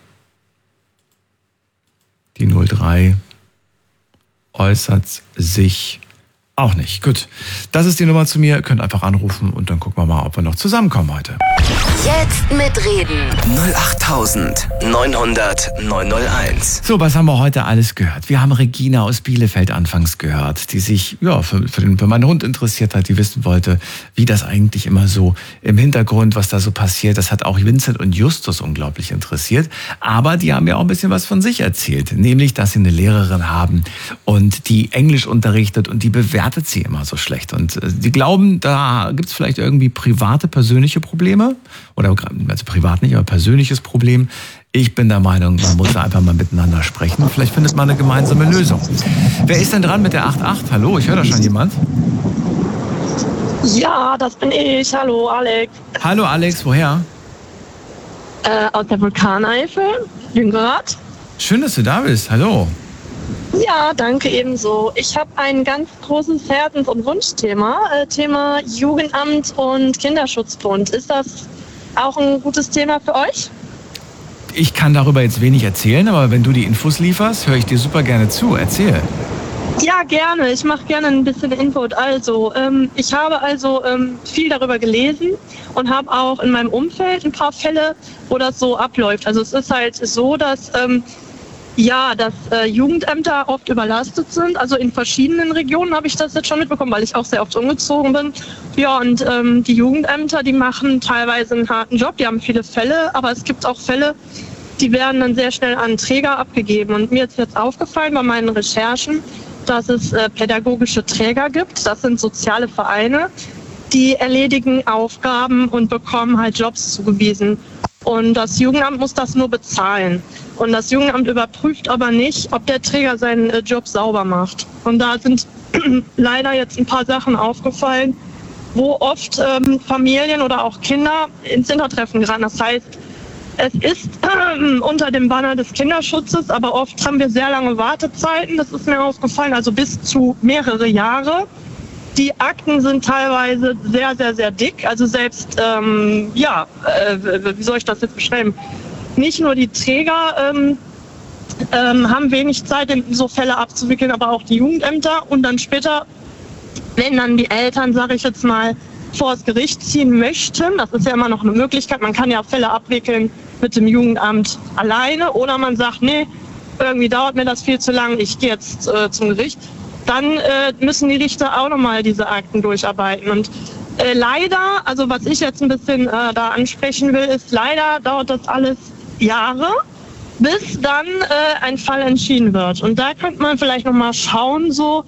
Die null drei äußert sich auch nicht. Gut, das ist die Nummer zu mir. Ihr könnt einfach anrufen und dann gucken wir mal, ob wir noch zusammenkommen heute. Jetzt mitreden. null acht neun hundert neun null eins. So, was haben wir heute alles gehört? Wir haben Regina aus Bielefeld anfangs gehört, die sich ja für, für, den, für meinen Hund interessiert hat, die wissen wollte, wie das eigentlich immer so im Hintergrund, was da so passiert. Das hat auch Vincent und Justus unglaublich interessiert. Aber die haben ja auch ein bisschen was von sich erzählt, nämlich, dass sie eine Lehrerin haben und die Englisch unterrichtet und die bewertet sie immer so schlecht. Und äh, die glauben, da gibt es vielleicht irgendwie private, persönliche Probleme. Oder also privat nicht, aber persönliches Problem. Ich bin der Meinung, man muss da einfach mal miteinander sprechen. Vielleicht findet man eine gemeinsame Lösung. Wer ist denn dran mit der acht acht? Hallo, ich höre da schon jemand. Ja, das bin ich. Hallo, Alex. Hallo, Alex. Woher? Äh, aus der Vulkaneifel, Jüngerrad. Schön, dass du da bist. Hallo. Ja, danke ebenso. Ich habe ein ganz großes Herzens- und Wunschthema, äh, Thema Jugendamt und Kinderschutzbund. Ist das auch ein gutes Thema für euch? Ich kann darüber jetzt wenig erzählen, aber wenn du die Infos lieferst, höre ich dir super gerne zu. Erzähl. Ja, gerne. Ich mache gerne ein bisschen Input. Also, ähm, ich habe also ähm, viel darüber gelesen und habe auch in meinem Umfeld ein paar Fälle, wo das so abläuft. Also es ist halt so, dass ähm, Ja, dass äh, Jugendämter oft überlastet sind. Also in verschiedenen Regionen habe ich das jetzt schon mitbekommen, weil ich auch sehr oft umgezogen bin. Ja, und ähm, die Jugendämter, die machen teilweise einen harten Job. Die haben viele Fälle, aber es gibt auch Fälle, die werden dann sehr schnell an Träger abgegeben. Und mir ist jetzt aufgefallen bei meinen Recherchen, dass es äh, pädagogische Träger gibt. Das sind soziale Vereine, die erledigen Aufgaben und bekommen halt Jobs zugewiesen. Und das Jugendamt muss das nur bezahlen. Und das Jugendamt überprüft aber nicht, ob der Träger seinen äh, Job sauber macht. Und da sind leider jetzt ein paar Sachen aufgefallen, wo oft ähm, Familien oder auch Kinder ins Hintertreffen geraten. Das heißt, es ist äh, unter dem Banner des Kinderschutzes, aber oft haben wir sehr lange Wartezeiten. Das ist mir aufgefallen, also bis zu mehrere Jahre. Die Akten sind teilweise sehr, sehr, sehr dick. Also selbst, ähm, ja, äh, wie soll ich das jetzt beschreiben? Nicht nur die Träger ähm, ähm, haben wenig Zeit, so Fälle abzuwickeln, aber auch die Jugendämter. Und dann später, wenn dann die Eltern, sage ich jetzt mal, vor das Gericht ziehen möchten, das ist ja immer noch eine Möglichkeit, man kann ja Fälle abwickeln mit dem Jugendamt alleine oder man sagt, nee, irgendwie dauert mir das viel zu lang, ich gehe jetzt äh, zum Gericht. Dann äh, müssen die Richter auch nochmal diese Akten durcharbeiten. Und äh, leider, also was ich jetzt ein bisschen äh, da ansprechen will, ist, leider dauert das alles Jahre, bis dann äh, ein Fall entschieden wird. Und da könnte man vielleicht nochmal schauen, so,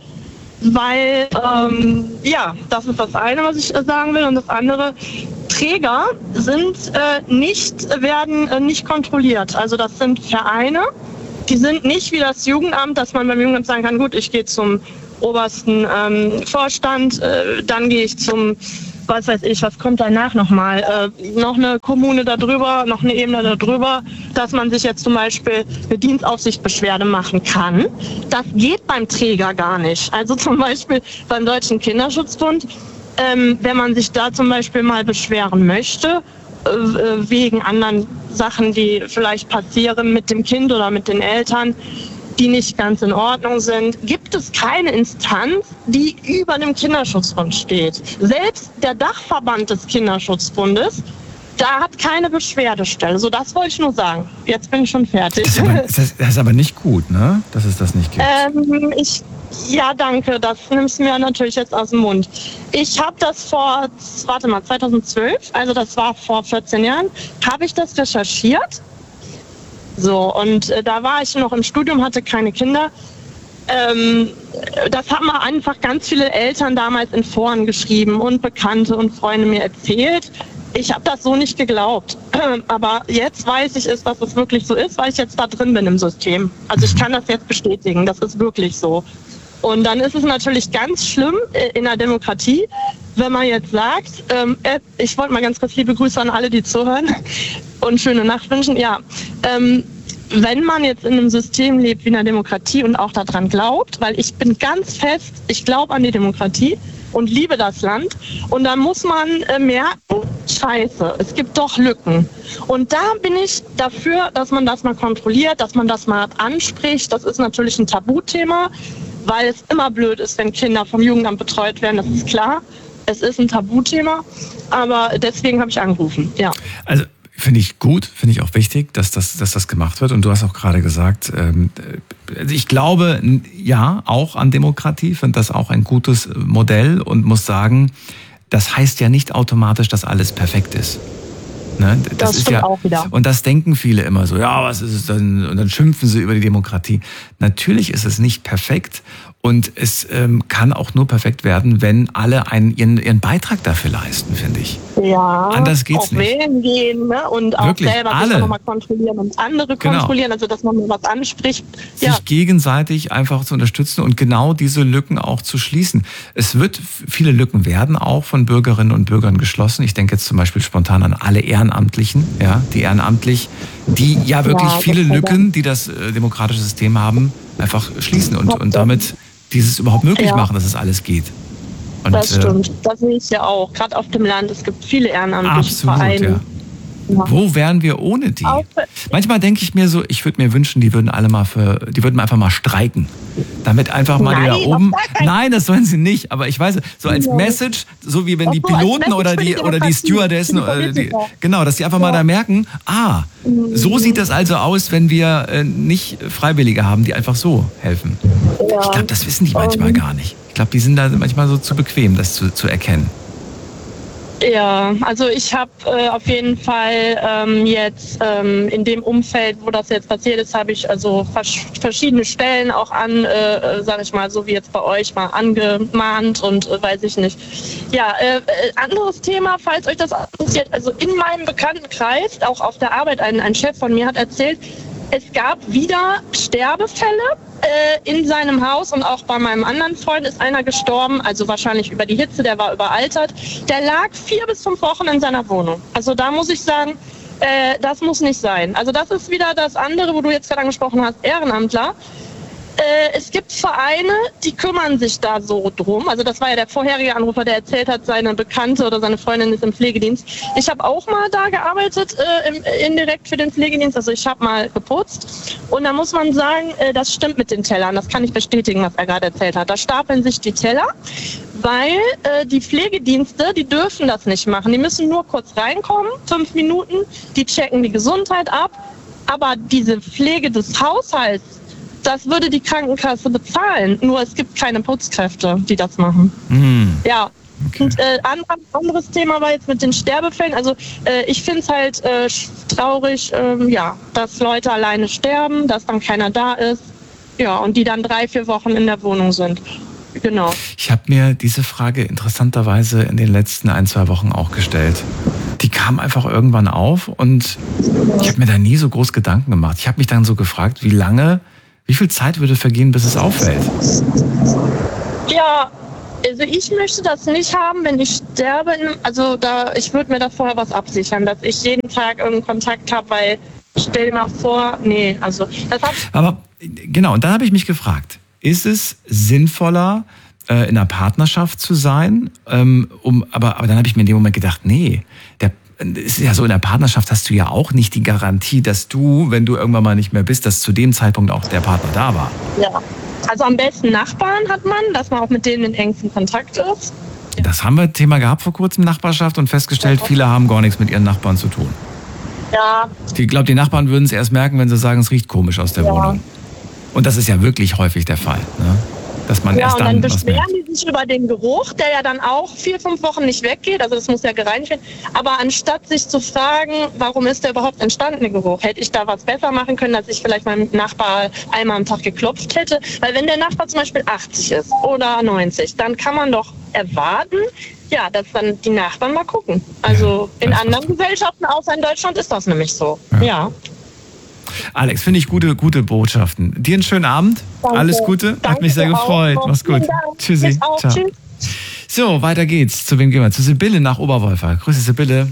weil, ähm, ja, das ist das eine, was ich äh, sagen will. Und das andere, Träger sind äh, nicht, werden äh, nicht kontrolliert. Also das sind Vereine, Die sind nicht wie das Jugendamt, dass man beim Jugendamt sagen kann, gut, ich gehe zum obersten ähm, Vorstand, äh, dann gehe ich zum, was weiß ich, was kommt danach nochmal, äh, noch eine Kommune darüber, noch eine Ebene darüber, dass man sich jetzt zum Beispiel eine Dienstaufsichtsbeschwerde machen kann. Das geht beim Träger gar nicht. Also zum Beispiel beim Deutschen Kinderschutzbund, ähm, wenn man sich da zum Beispiel mal beschweren möchte, äh, wegen anderen Sachen, die vielleicht passieren mit dem Kind oder mit den Eltern, die nicht ganz in Ordnung sind, gibt es keine Instanz, die über dem Kinderschutzbund steht. Selbst der Dachverband des Kinderschutzbundes, da hat keine Beschwerdestelle. So, das wollte ich nur sagen. Jetzt bin ich schon fertig. Das ist aber, das ist aber nicht gut, ne? Dass es das nicht gibt. Ähm, ich, ja, danke. Das nimmst du mir natürlich jetzt aus dem Mund. Ich habe das vor, warte mal, zweitausendzwölf, also das war vor vierzehn Jahren, habe ich das recherchiert. So, und äh, da war ich noch im Studium, hatte keine Kinder. Ähm, das haben mir einfach ganz viele Eltern damals in Foren geschrieben und Bekannte und Freunde mir erzählt. Ich habe das so nicht geglaubt. Aber jetzt weiß ich es, dass es wirklich so ist, weil ich jetzt da drin bin im System. Also ich kann das jetzt bestätigen, das ist wirklich so. Und dann ist es natürlich ganz schlimm in der Demokratie, wenn man jetzt sagt, ähm, ich wollte mal ganz kurz liebe Grüße an alle, die zuhören und schöne Nacht wünschen. Ja, ähm, wenn man jetzt in einem System lebt wie in der Demokratie und auch daran glaubt, weil ich bin ganz fest, ich glaube an die Demokratie und liebe das Land. Und dann muss man äh, merken, scheiße, es gibt doch Lücken. Und da bin ich dafür, dass man das mal kontrolliert, dass man das mal anspricht. Das ist natürlich ein Tabuthema, weil es immer blöd ist, wenn Kinder vom Jugendamt betreut werden, das ist klar. Es ist ein Tabuthema, aber deswegen habe ich angerufen, ja. Also finde ich gut, finde ich auch wichtig, dass das, dass das gemacht wird. Und du hast auch gerade gesagt, ähm, ich glaube, ja, auch an Demokratie, finde das auch ein gutes Modell und muss sagen, das heißt ja nicht automatisch, dass alles perfekt ist. Ne? Das, das ist ja, auch wieder. Und das denken viele immer so, ja, was ist es denn? Und dann schimpfen sie über die Demokratie. Natürlich ist es nicht perfekt und es ähm, kann auch nur perfekt werden, wenn alle einen, ihren, ihren Beitrag dafür leisten, finde ich. Ja, anders geht's auf nicht. Wählen gehen, ne? Und auch Wirklich, selber alle. sich nochmal kontrollieren und andere Genau. kontrollieren, also dass man mal was anspricht. Sich Ja. gegenseitig einfach zu unterstützen und genau diese Lücken auch zu schließen. Es wird, viele Lücken werden auch von Bürgerinnen und Bürgern geschlossen. Ich denke jetzt zum Beispiel spontan an alle Ehrenamtlichen, ja, die ehrenamtlich, die ja wirklich Ja, viele das Lücken, die das äh, demokratische System haben, einfach schließen und, und damit dieses überhaupt möglich Ja. machen, dass es alles geht. Und, Das äh, stimmt, das sehe ich ja auch. Gerade auf dem Land, es gibt viele ehrenamtliche Absolut, Vereine. ja. Ja. Wo wären wir ohne die? Auch- Manchmal denke ich mir so, ich würde mir wünschen, die würden alle mal für, die würden einfach mal streiken. Damit einfach mal die Nein, da auf oben. gar keinen- Nein, das sollen sie nicht. Aber ich weiß, so als Ja. Message, so wie wenn Ach die so, als Piloten Message oder für die, die oder die Demokratie, Stewardessen, für die oder die, Politiker. genau, dass die einfach mal da merken, ah, so sieht das also aus, wenn wir äh, nicht Freiwillige haben, die einfach so helfen. Ja. Ich glaube, das wissen die manchmal Ähm. gar nicht. Ich glaube, die sind da manchmal so zu bequem, das zu, zu erkennen. Ja, also ich habe äh, auf jeden Fall ähm, jetzt ähm, in dem Umfeld, wo das jetzt passiert ist, habe ich also vers verschiedene Stellen auch an, äh, sage ich mal, so wie jetzt bei euch mal angemahnt und äh, weiß ich nicht. Ja, äh, äh, anderes Thema, falls euch das interessiert, also in meinem Bekanntenkreis, auch auf der Arbeit, ein, ein Chef von mir hat erzählt, es gab wieder Sterbefälle äh, in seinem Haus und auch bei meinem anderen Freund ist einer gestorben, also wahrscheinlich über die Hitze, der war überaltert. Der lag vier bis fünf Wochen in seiner Wohnung. Also da muss ich sagen, äh, das muss nicht sein. Also das ist wieder das andere, wo du jetzt gerade angesprochen hast, Ehrenamtler. Äh, es gibt Vereine, die kümmern sich da so drum. Also das war ja der vorherige Anrufer, der erzählt hat, seine Bekannte oder seine Freundin ist im Pflegedienst. Ich habe auch mal da gearbeitet, äh, im, indirekt für den Pflegedienst. Also ich habe mal geputzt. Und da muss man sagen, äh, das stimmt mit den Tellern. Das kann ich bestätigen, was er gerade erzählt hat. Da stapeln sich die Teller, weil äh, die Pflegedienste, die dürfen das nicht machen. Die müssen nur kurz reinkommen, fünf Minuten, die checken die Gesundheit ab. Aber diese Pflege des Haushalts, das würde die Krankenkasse bezahlen. Nur es gibt keine Putzkräfte, die das machen. Hm. Ja. Okay. Und äh, ein anderes Thema war jetzt mit den Sterbefällen. Also äh, ich finde es halt äh, traurig, äh, ja, dass Leute alleine sterben, dass dann keiner da ist. Ja, und die dann drei, vier Wochen in der Wohnung sind. Genau. Ich habe mir diese Frage interessanterweise in den letzten ein, zwei Wochen auch gestellt. Die kam einfach irgendwann auf und ich habe mir da nie so groß Gedanken gemacht. Ich habe mich dann so gefragt, wie lange, wie viel Zeit würde vergehen, bis es auffällt? Ja, also ich möchte das nicht haben, wenn ich sterbe. Also da, ich würde mir da vorher was absichern, dass ich jeden Tag irgendeinen Kontakt habe, weil stell dir mal vor, nee, also das hat... Aber genau, und dann habe ich mich gefragt, ist es sinnvoller, in einer Partnerschaft zu sein? Ähm, um, aber, aber dann habe ich mir in dem Moment gedacht, nee, der, ist ja so, in der Partnerschaft hast du ja auch nicht die Garantie, dass du, wenn du irgendwann mal nicht mehr bist, dass zu dem Zeitpunkt auch der Partner da war. Ja, also am besten Nachbarn hat man, dass man auch mit denen in engsten Kontakt ist. Ja. Das haben wir Thema gehabt vor kurzem, Nachbarschaft, und festgestellt, ja. viele haben gar nichts mit ihren Nachbarn zu tun. Ja. Ich glaube, die Nachbarn würden es erst merken, wenn sie sagen, es riecht komisch aus der ja. Wohnung. Und das ist ja wirklich häufig der Fall, ne? Dass man ja, erst und dann, dann beschweren die sich über den Geruch, der ja dann auch vier, fünf Wochen nicht weggeht. Also das muss ja gereinigt werden. Aber anstatt sich zu fragen, warum ist der überhaupt entstanden, der Geruch, hätte ich da was besser machen können, dass ich vielleicht meinem Nachbar einmal am Tag geklopft hätte. Weil wenn der Nachbar zum Beispiel achtzig ist oder neunzig, dann kann man doch erwarten, ja, dass dann die Nachbarn mal gucken. Also ja, in anderen Gesellschaften außer in Deutschland ist das nämlich so. Ja. ja. Alex, finde ich gute, gute Botschaften. Dir einen schönen Abend. Danke. Alles Gute. Hat Danke mich sehr gefreut. auch. Mach's gut. Tschüssi. Auch. Ciao. Tschüss. So, weiter geht's. Zu wem gehen wir? Zu Sibylle nach Oberwolfer. Grüße, Sibylle.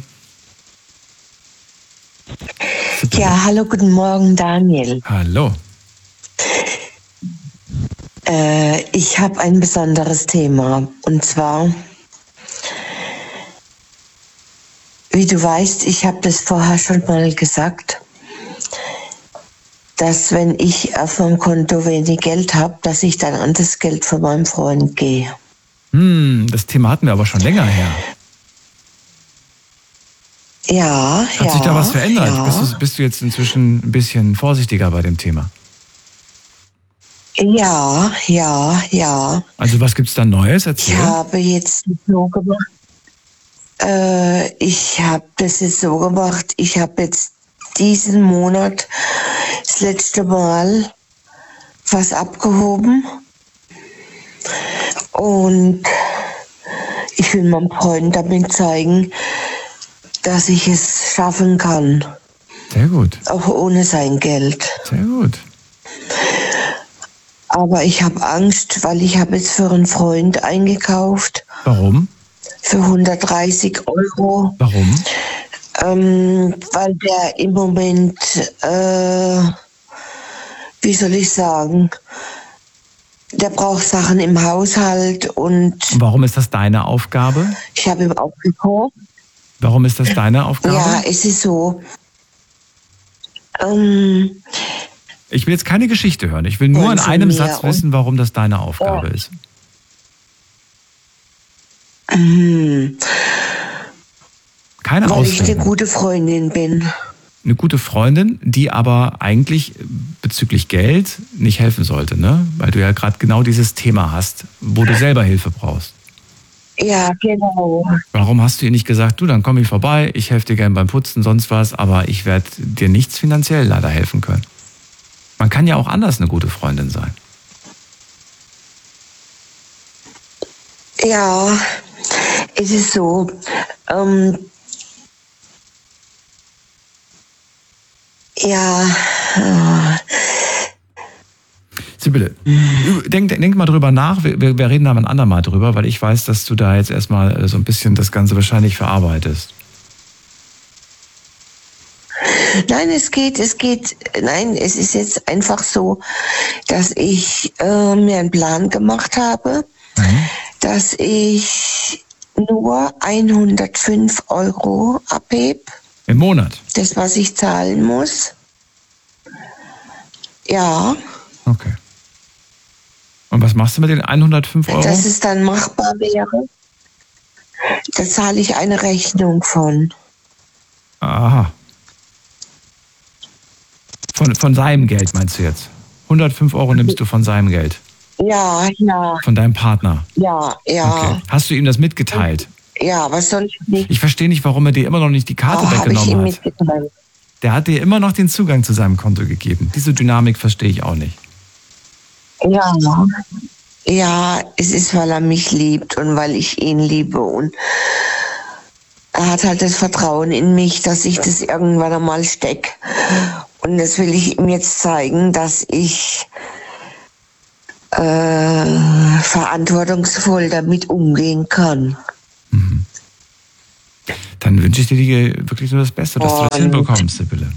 Sibylle. Ja, hallo, guten Morgen, Daniel. Hallo. Äh, ich habe ein besonderes Thema. Und zwar, wie du weißt, ich habe das vorher schon mal gesagt, dass wenn ich auf meinem Konto wenig Geld habe, dass ich dann an das Geld von meinem Freund gehe. Hm, das Thema hatten wir aber schon länger her. Ja, Hat ja. sich da was verändert? Ja. Bist du, bist du jetzt inzwischen ein bisschen vorsichtiger bei dem Thema? Ja, ja, ja. Also was gibt's da Neues? Erzähl. Ich habe jetzt so gemacht. Äh, ich habe das jetzt so gemacht. Ich habe jetzt diesen Monat das letzte Mal was abgehoben und ich will meinem Freund damit zeigen, dass ich es schaffen kann. Sehr gut. Auch ohne sein Geld. Sehr gut. Aber ich habe Angst, weil ich habe jetzt für einen Freund eingekauft. Warum? Für hundertdreißig Euro. Warum? Ähm, weil der im Moment, äh, wie soll ich sagen, der braucht Sachen im Haushalt und... Warum ist das deine Aufgabe? Ich habe ihm auch gekocht. Warum ist das deine Aufgabe? Ja, es ist so. Ähm, ich will jetzt keine Geschichte hören. Ich will nur in einem Satz wissen, warum das deine Aufgabe oh. ist. Hm. Keine Weil Ausreden. ich eine gute Freundin bin. Eine gute Freundin, die aber eigentlich bezüglich Geld nicht helfen sollte, ne? Weil du ja gerade genau dieses Thema hast, wo du selber Hilfe brauchst. Ja, genau. Warum hast du ihr nicht gesagt, du, dann komme ich vorbei, ich helfe dir gerne beim Putzen, sonst was, aber ich werde dir nichts finanziell leider helfen können. Man kann ja auch anders eine gute Freundin sein. Ja, es ist so, ähm, ja, äh, Sibylle, denk, denk mal drüber nach, wir, wir reden da ein andermal drüber, weil ich weiß, dass du da jetzt erstmal so ein bisschen das Ganze wahrscheinlich verarbeitest. Nein, es geht, es geht, nein, es ist jetzt einfach so, dass ich äh, mir einen Plan gemacht habe, mhm. dass ich nur hundertfünf Euro abhebe. Im Monat? Das, was ich zahlen muss. Ja. Okay. Und was machst du mit den hundertfünf Euro? Dass es dann machbar wäre, da zahle ich eine Rechnung von. Aha. Von, von seinem Geld meinst du jetzt? hundertfünf Euro nimmst du von seinem Geld? Ja, ja. Von deinem Partner? Ja, ja. Okay. Hast du ihm das mitgeteilt? Ja, was soll ich nicht? Ich verstehe nicht, warum er dir immer noch nicht die Karte oh, weggenommen hab ich ihm hat. Mitgeteilt. Der hat dir immer noch den Zugang zu seinem Konto gegeben. Diese Dynamik verstehe ich auch nicht. Ja, ja, es ist, weil er mich liebt und weil ich ihn liebe und er hat halt das Vertrauen in mich, dass ich das irgendwann einmal steck. Und das will ich ihm jetzt zeigen, dass ich äh, verantwortungsvoll damit umgehen kann. Mhm. Dann wünsche ich dir die, wirklich nur das Beste, dass Und du das hinbekommst, Sibylle.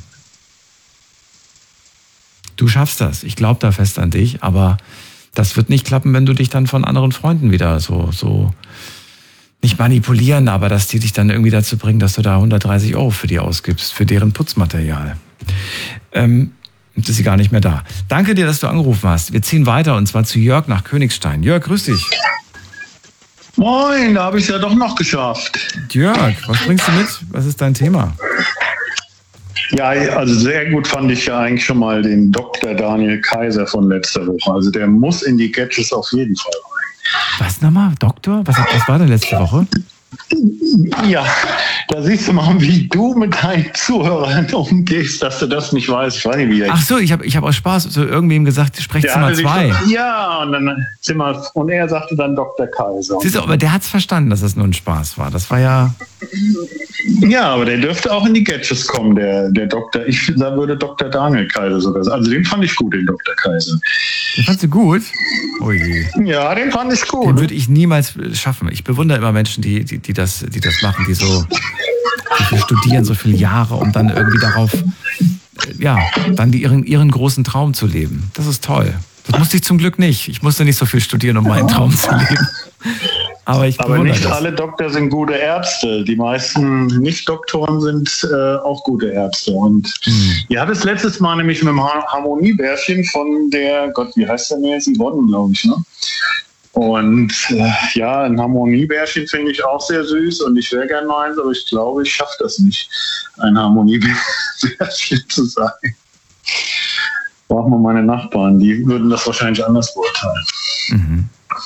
Du schaffst das. Ich glaube da fest an dich, aber das wird nicht klappen, wenn du dich dann von anderen Freunden wieder so, so nicht manipulieren, aber dass die dich dann irgendwie dazu bringen, dass du da hundertdreißig Euro für die ausgibst, für deren Putzmaterial. Ähm, jetzt ist sie gar nicht mehr da. Danke dir, dass du angerufen hast. Wir ziehen weiter und zwar zu Jörg nach Königstein. Jörg, grüß dich. Moin, da habe ich es ja doch noch geschafft. Jörg, was bringst du mit? Was ist dein Thema? Ja, also sehr gut fand ich ja eigentlich schon mal den Doktor Daniel Kaiser von letzter Woche. Also der muss in die Gadgets auf jeden Fall rein. Was nochmal? Doktor? Was, was war denn letzte Woche? Ja, da siehst du mal, wie du mit deinen Zuhörern umgehst, dass du das nicht weißt. Ich weiß nicht, wie Ach so, ich habe ich hab aus Spaß zu irgendwem gesagt, Sprechzimmer zwei. Ja, und dann Zimmer, und er sagte dann Doktor Kaiser. Siehst du, aber der hat es verstanden, dass es nur ein Spaß war. Das war ja... Ja, aber der dürfte auch in die Gadgets kommen, der, der Doktor. Ich da würde Doktor Daniel Kaiser sogar sagen. Also den fand ich gut, den Doktor Kaiser. Den fandst du gut? Oh je. Ja, den fand ich gut. Den würde ich niemals schaffen. Ich bewundere immer Menschen, die, die, die, das, die das machen, die so, so viel studieren, so viele Jahre, um dann irgendwie darauf, ja, dann die, ihren, ihren großen Traum zu leben. Das ist toll. Das musste ich zum Glück nicht. Ich musste nicht so viel studieren, um meinen Traum zu leben. Aber, ich Aber nicht das. alle Doktor sind gute Ärzte. Die meisten Nicht-Doktoren sind äh, auch gute Ärzte. Und hm. ihr hattet es letztes Mal nämlich mit dem Harmoniebärchen von der, Gott, wie heißt der denn jetzt? Yvonne, glaube ich, ne? Und äh, ja, ein Harmoniebärchen finde ich auch sehr süß und ich wäre gerne mal eins, aber ich glaube, ich schaffe das nicht, ein Harmoniebärchen zu sein. Brauchen wir meine Nachbarn, die würden das wahrscheinlich anders beurteilen. Mhm.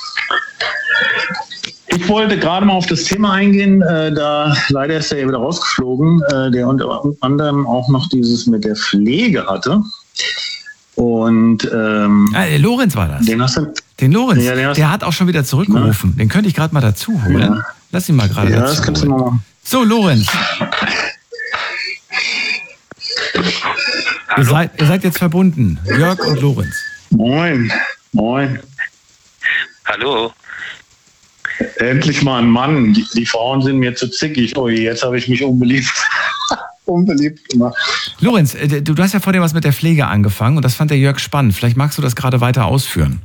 Ich wollte gerade mal auf das Thema eingehen, äh, da leider ist er ja wieder rausgeflogen, äh, der unter anderem auch noch dieses mit der Pflege hatte. Und ähm, ah, der Lorenz war das. Den hast du, den Lorenz, ja, den der hat auch schon wieder zurückgerufen. Ja. Den könnte ich gerade mal dazu holen. Ja. Lass ihn mal gerade ja, dazu das kannst holen. Du mal machen. So, Lorenz. Ihr seid, ihr seid jetzt verbunden, Jörg und Lorenz. Moin, moin. Hallo. Endlich mal ein Mann. Die, die Frauen sind mir zu zickig. Oh, jetzt habe ich mich unbeliebt, unbeliebt gemacht. Lorenz, du, du hast ja vor dir was mit der Pflege angefangen und das fand der Jörg spannend. Vielleicht magst du das gerade weiter ausführen.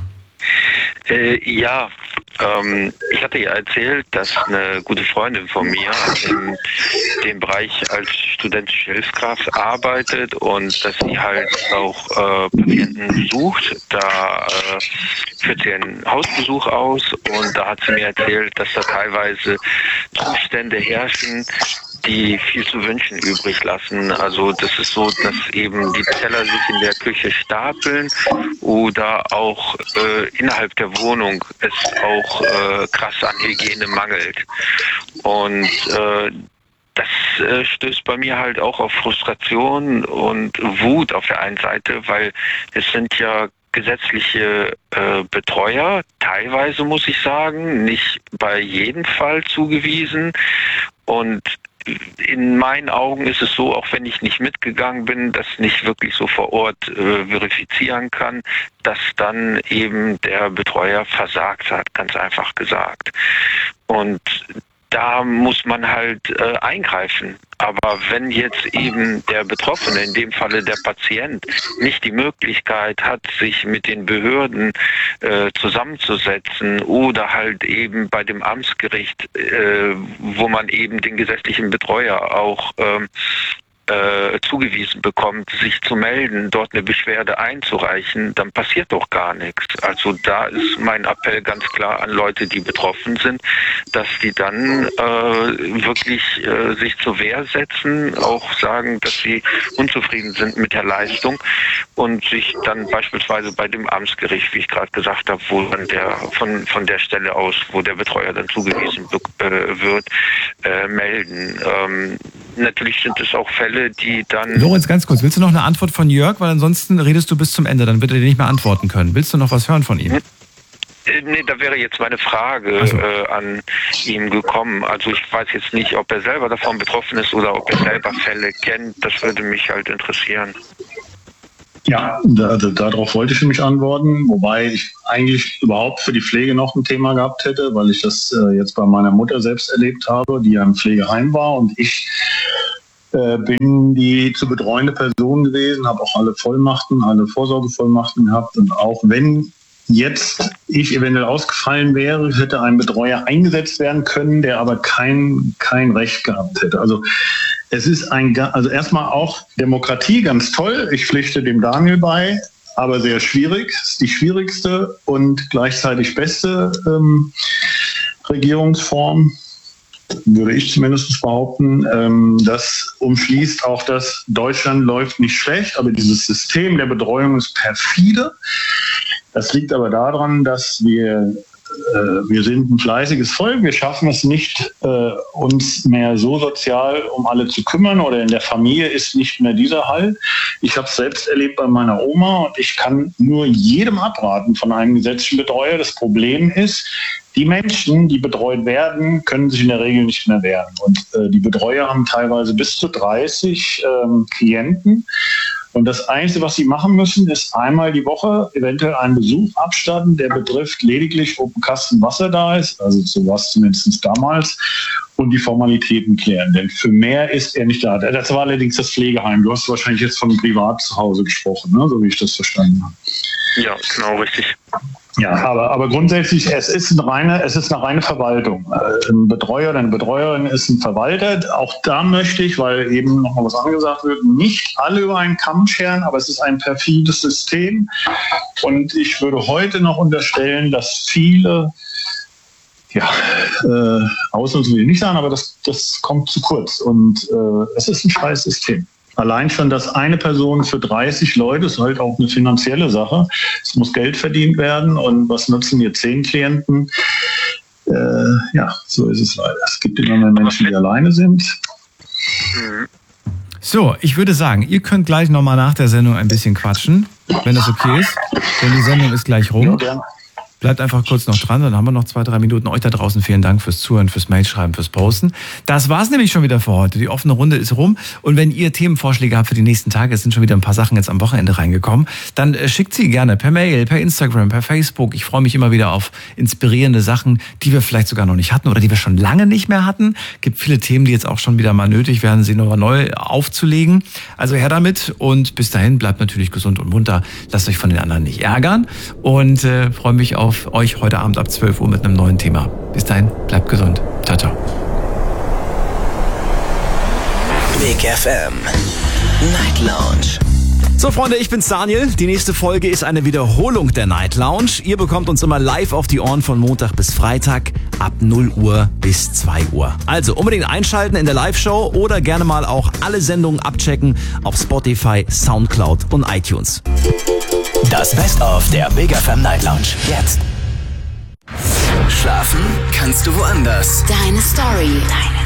Äh, ja, ähm, ich hatte ja erzählt, dass eine gute Freundin von mir in dem Bereich als studentische Hilfskraft arbeitet und dass sie halt auch äh, Patienten besucht. Da äh, führt sie einen Hausbesuch aus und da hat sie mir erzählt, dass da teilweise Zustände herrschen, die viel zu wünschen übrig lassen. Also das ist so, dass eben die Teller sich in der Küche stapeln oder auch äh, innerhalb der Wohnung es auch äh, krass an Hygiene mangelt. Und äh, das äh, stößt bei mir halt auch auf Frustration und Wut auf der einen Seite, weil es sind ja gesetzliche äh, Betreuer, teilweise muss ich sagen, nicht bei jedem Fall zugewiesen. Und in meinen Augen ist es so, auch wenn ich nicht mitgegangen bin, das nicht wirklich so vor Ort äh, verifizieren kann, dass dann eben der Betreuer versagt hat, ganz einfach gesagt. Und da muss man halt äh, eingreifen. Aber wenn jetzt eben der Betroffene, in dem Falle der Patient, nicht die Möglichkeit hat, sich mit den Behörden äh, zusammenzusetzen oder halt eben bei dem Amtsgericht, äh, wo man eben den gesetzlichen Betreuer auch ähm, äh, zugewiesen bekommt, sich zu melden, dort eine Beschwerde einzureichen, dann passiert doch gar nichts. Also da ist mein Appell ganz klar an Leute, die betroffen sind, dass die dann äh, wirklich äh, sich zur Wehr setzen, auch sagen, dass sie unzufrieden sind mit der Leistung und sich dann beispielsweise bei dem Amtsgericht, wie ich gerade gesagt habe, wo dann der von von der Stelle aus, wo der Betreuer dann zugewiesen äh, wird, äh, melden. Ähm, natürlich sind es auch Fälle, die dann... Lorenz, ganz kurz, willst du noch eine Antwort von Jörg? Weil ansonsten redest du bis zum Ende, dann wird er dir nicht mehr antworten können. Willst du noch was hören von ihm? Äh, nee, da wäre jetzt meine Frage so. äh, an ihn gekommen. Also ich weiß jetzt nicht, ob er selber davon betroffen ist oder ob er selber Fälle kennt. Das würde mich halt interessieren. Ja, da, da, darauf wollte ich mich antworten, wobei ich eigentlich überhaupt für die Pflege noch ein Thema gehabt hätte, weil ich das äh, jetzt bei meiner Mutter selbst erlebt habe, die ja im Pflegeheim war, und ich äh, bin die zu betreuende Person gewesen, habe auch alle Vollmachten, alle Vorsorgevollmachten gehabt, und auch wenn jetzt ich eventuell ausgefallen wäre, hätte ein Betreuer eingesetzt werden können, der aber kein, kein Recht gehabt hätte. Also es ist ein, also erstmal auch Demokratie, ganz toll. Ich pflichte dem Daniel bei, aber sehr schwierig. Es ist die schwierigste und gleichzeitig beste ähm, Regierungsform, würde ich zumindest behaupten. Ähm, das umschließt auch das, Deutschland läuft nicht schlecht, aber dieses System der Betreuung ist perfide. Das liegt aber daran, dass wir Wir sind ein fleißiges Volk, wir schaffen es nicht, äh, uns mehr so sozial um alle zu kümmern, oder in der Familie ist nicht mehr dieser Halt. Ich habe es selbst erlebt bei meiner Oma, und ich kann nur jedem abraten von einem gesetzlichen Betreuer. Das Problem ist, die Menschen, die betreut werden, können sich in der Regel nicht mehr wehren. Und äh, die Betreuer haben teilweise bis zu dreißig ähm, Klienten. Und das Einzige, was sie machen müssen, ist einmal die Woche eventuell einen Besuch abstatten, der betrifft lediglich, ob ein Kasten Wasser da ist, also so war es zumindest damals, und die Formalitäten klären. Denn für mehr ist er nicht da. Das war allerdings das Pflegeheim. Du hast wahrscheinlich jetzt von privat zu Hause gesprochen, ne? So wie ich das verstanden habe. Ja, genau, richtig. Ja, aber, aber grundsätzlich, es ist eine reine, es ist eine reine Verwaltung. Ein Betreuer oder eine Betreuerin ist ein Verwalter. Auch da möchte ich, weil eben noch mal was angesagt wird, nicht alle über einen Kamm scheren, aber es ist ein perfides System. Und ich würde heute noch unterstellen, dass viele, ja, äh, Ausnutzen will ich nicht sagen, aber das, das kommt zu kurz. Und äh, es ist ein scheiß System. Allein schon, dass eine Person für dreißig Leute, ist halt auch eine finanzielle Sache. Es muss Geld verdient werden, und was nutzen mir zehn Klienten? Äh, ja, so ist es leider. Es gibt immer mehr Menschen, die alleine sind. So, ich würde sagen, ihr könnt gleich nochmal nach der Sendung ein bisschen quatschen, wenn das okay ist. Denn die Sendung ist gleich rum. Ja, Bleibt einfach kurz noch dran, dann haben wir noch zwei, drei Minuten. Euch da draußen vielen Dank fürs Zuhören, fürs Mailschreiben, fürs Posten. Das war's nämlich schon wieder für heute. Die offene Runde ist rum. Und wenn ihr Themenvorschläge habt für die nächsten Tage, es sind schon wieder ein paar Sachen jetzt am Wochenende reingekommen, dann äh, schickt sie gerne per Mail, per Instagram, per Facebook. Ich freue mich immer wieder auf inspirierende Sachen, die wir vielleicht sogar noch nicht hatten oder die wir schon lange nicht mehr hatten. Gibt viele Themen, die jetzt auch schon wieder mal nötig werden, sie nochmal neu aufzulegen. Also her damit, und bis dahin bleibt natürlich gesund und munter. Lasst euch von den anderen nicht ärgern, und äh, freue mich auf auf euch heute Abend ab zwölf Uhr mit einem neuen Thema. Bis dahin, bleibt gesund. Ciao, ciao. Big F M Night Lounge. So Freunde, ich bin's Daniel. Die nächste Folge ist eine Wiederholung der Night Lounge. Ihr bekommt uns immer live auf die Ohren von Montag bis Freitag ab null Uhr bis zwei Uhr. Also unbedingt einschalten in der Live-Show oder gerne mal auch alle Sendungen abchecken auf Spotify, Soundcloud und iTunes. Das Best-of der Big F M Night Lounge jetzt. Schlafen kannst du woanders. Deine Story. Deine